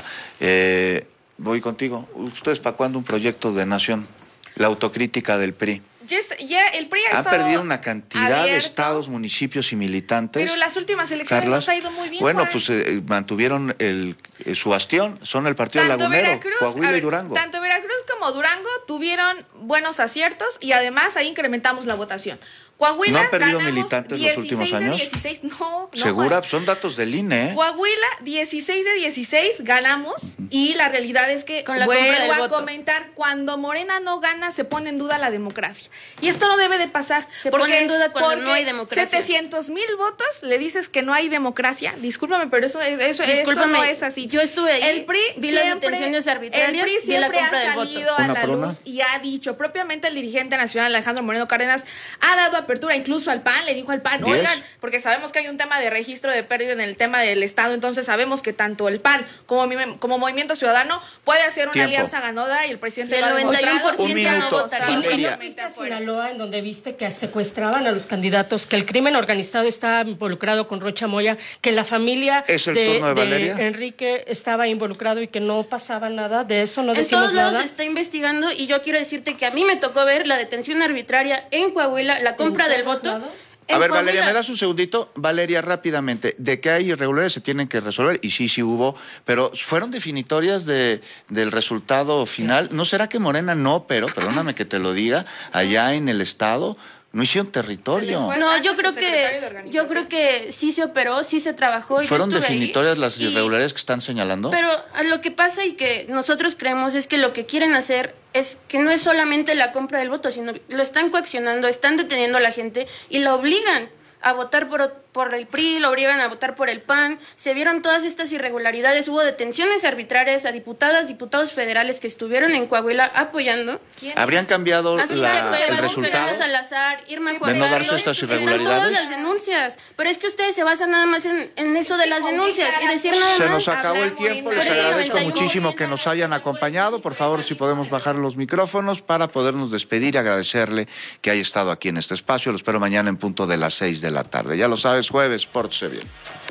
Eh, voy contigo. ¿Ustedes para cuándo un proyecto de nación? La autocrítica del P R I. Ya, es- ya el P R I ha Han estado perdido una cantidad de abierto, estados, municipios y militantes. Pero las últimas elecciones Carlas, nos ha ido muy bien. bueno, Juan. pues eh, mantuvieron el, eh, su bastión, son el partido Tanto lagunero, Veracruz, Coahuila a ver, y Durango. Tanto Veracruz como Durango tuvieron buenos aciertos y además ahí incrementamos la votación. Coahuila ¿No han perdido ganamos militantes los últimos dieciséis de años? dieciséis, no, no, ¿Segura? Juan. Son datos del I N E, ¿eh? Coahuila, dieciséis de dieciséis ganamos y la realidad es que, Con la compra vuelvo del a voto. comentar, cuando Morena no gana se pone en duda la democracia. Y esto no debe de pasar. Se porque, pone en duda cuando porque no hay democracia. setecientos mil votos le dices que no hay democracia. Discúlpame, pero eso, eso, eso Discúlpame, no es así. yo estuve ahí, el P R I vi las siempre- detenciones arbitrarias, el P R I vi la siempre compra ha del voto. salido a Una la por una. luz y ha dicho, propiamente el dirigente nacional Alejandro Moreno Cárdenas ha dado apertura incluso al P A N, le dijo al P A N, Diez. oigan, porque sabemos que hay un tema de registro de pérdida en el tema del Estado, entonces sabemos que tanto el P A N como, mi- como Movimiento Ciudadano puede hacer una Tiempo. alianza ganadora y el presidente El lo ha noventa y uno por demostrado. ciento Un no minuto. votaría. ¿Y, y Valeria. no viste a Sinaloa en donde viste que secuestraban a los candidatos, que el crimen organizado estaba involucrado con Rocha Moya, que la familia ¿Es el de, turno de Valeria? Enrique estaba involucrado y que no pasaba nada de eso? ¿No En decimos todos lados nada? se está investigando y yo quiero decirte que a mí me tocó ver la detención arbitraria en Coahuila, la compra ¿En del todos voto. lados? A en ver, Valeria, Coahuila. ¿me das un segundito? Valeria, rápidamente, de que hay irregularidades se tienen que resolver, y sí, sí hubo, pero ¿fueron definitorias de, del resultado final? ¿No será que Morena no, pero, perdóname que te lo diga, allá en el Estado no hicieron territorio? No, yo Antes creo su secretario de que organización. yo creo que sí se operó, sí se trabajó. yo ¿Fueron estuve ahí, definitorias las y- irregularidades que están señalando? Pero a lo que pasa y que nosotros creemos es que lo que quieren hacer es que no es solamente la compra del voto, sino lo están coaccionando, están deteniendo a la gente y la obligan a votar por, por el P R I, lo obligan a votar por el P A N. Se vieron todas estas irregularidades, hubo detenciones arbitrarias a diputadas, diputados federales que estuvieron en Coahuila apoyando. ¿Habrían cambiado Así la- es, el Fernando resultado? Salazar, Irma ¿De Juárez no darse Carlos, estas están irregularidades? todas las denuncias, pero es que ustedes se basan nada más en, en eso de las denuncias y decir nada más. Se nos acabó el tiempo, les Por eso agradezco noventa y uno muchísimo que nos hayan acompañado. Por favor, si podemos bajar los micrófonos para podernos despedir y agradecerle que haya estado aquí en este espacio. Lo espero mañana en punto de las seis de la tarde. Ya lo sabes, jueves, pórtese bien.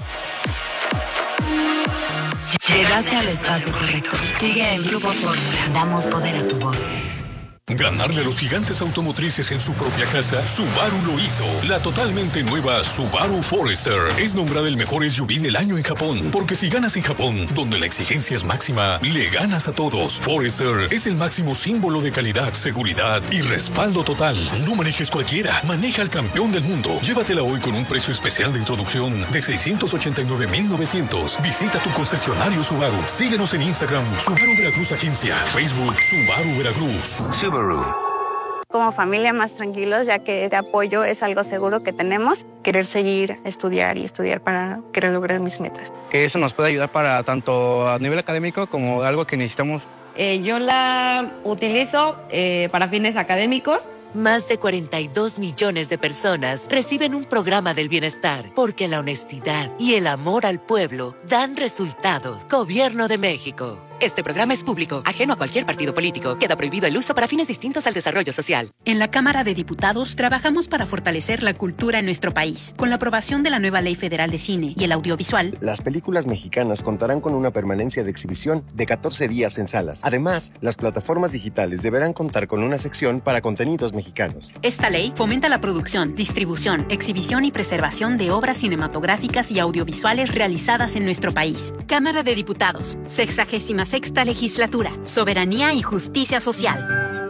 Llegaste al espacio correcto. Sigue en Grupo Fórmula. Damos poder a tu voz. Ganarle a los gigantes automotrices en su propia casa, Subaru lo hizo. La totalmente nueva Subaru Forester es nombrada el mejor S U V del año en Japón. Porque si ganas en Japón, donde la exigencia es máxima, le ganas a todos. Forester es el máximo símbolo de calidad, seguridad y respaldo total. No manejes cualquiera, maneja al campeón del mundo. Llévatela hoy con un precio especial de introducción de seiscientos ochenta y nueve mil novecientos. Visita tu concesionario Subaru. Síguenos en Instagram, Subaru Veracruz Agencia. Facebook, Subaru Veracruz. Subaru. Como familia más tranquilos, ya que este apoyo es algo seguro que tenemos. Querer seguir, estudiar y estudiar para querer lograr mis metas. Que eso nos puede ayudar para tanto a nivel académico como algo que necesitamos. Eh, yo la utilizo eh, para fines académicos más de cuarenta y dos millones de personas reciben un programa del bienestar, porque la honestidad y el amor al pueblo dan resultados. Gobierno de México. Este programa es público, ajeno a cualquier partido político. Queda prohibido el uso para fines distintos al desarrollo social. En la Cámara de Diputados trabajamos para fortalecer la cultura en nuestro país. Con la aprobación de la nueva Ley Federal de Cine y el audiovisual, las películas mexicanas contarán con una permanencia de exhibición de catorce días en salas. Además, las plataformas digitales deberán contar con una sección para contenidos mexicanos. Esta ley fomenta la producción, distribución, exhibición y preservación de obras cinematográficas y audiovisuales realizadas en nuestro país. Cámara de Diputados, sexagésima sexta legislatura, soberanía y justicia social.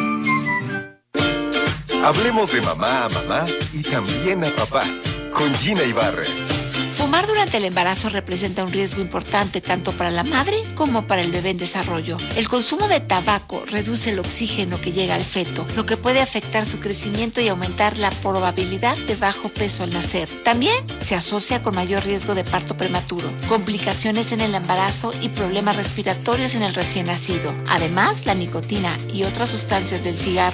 Hablemos de mamá a mamá y también a papá, con Gina Ibarra. Fumar durante el embarazo representa un riesgo importante tanto para la madre como para el bebé en desarrollo. El consumo de tabaco reduce el oxígeno que llega al feto, lo que puede afectar su crecimiento y aumentar la probabilidad de bajo peso al nacer. También se asocia con mayor riesgo de parto prematuro, complicaciones en el embarazo y problemas respiratorios en el recién nacido. Además, la nicotina y otras sustancias del cigarro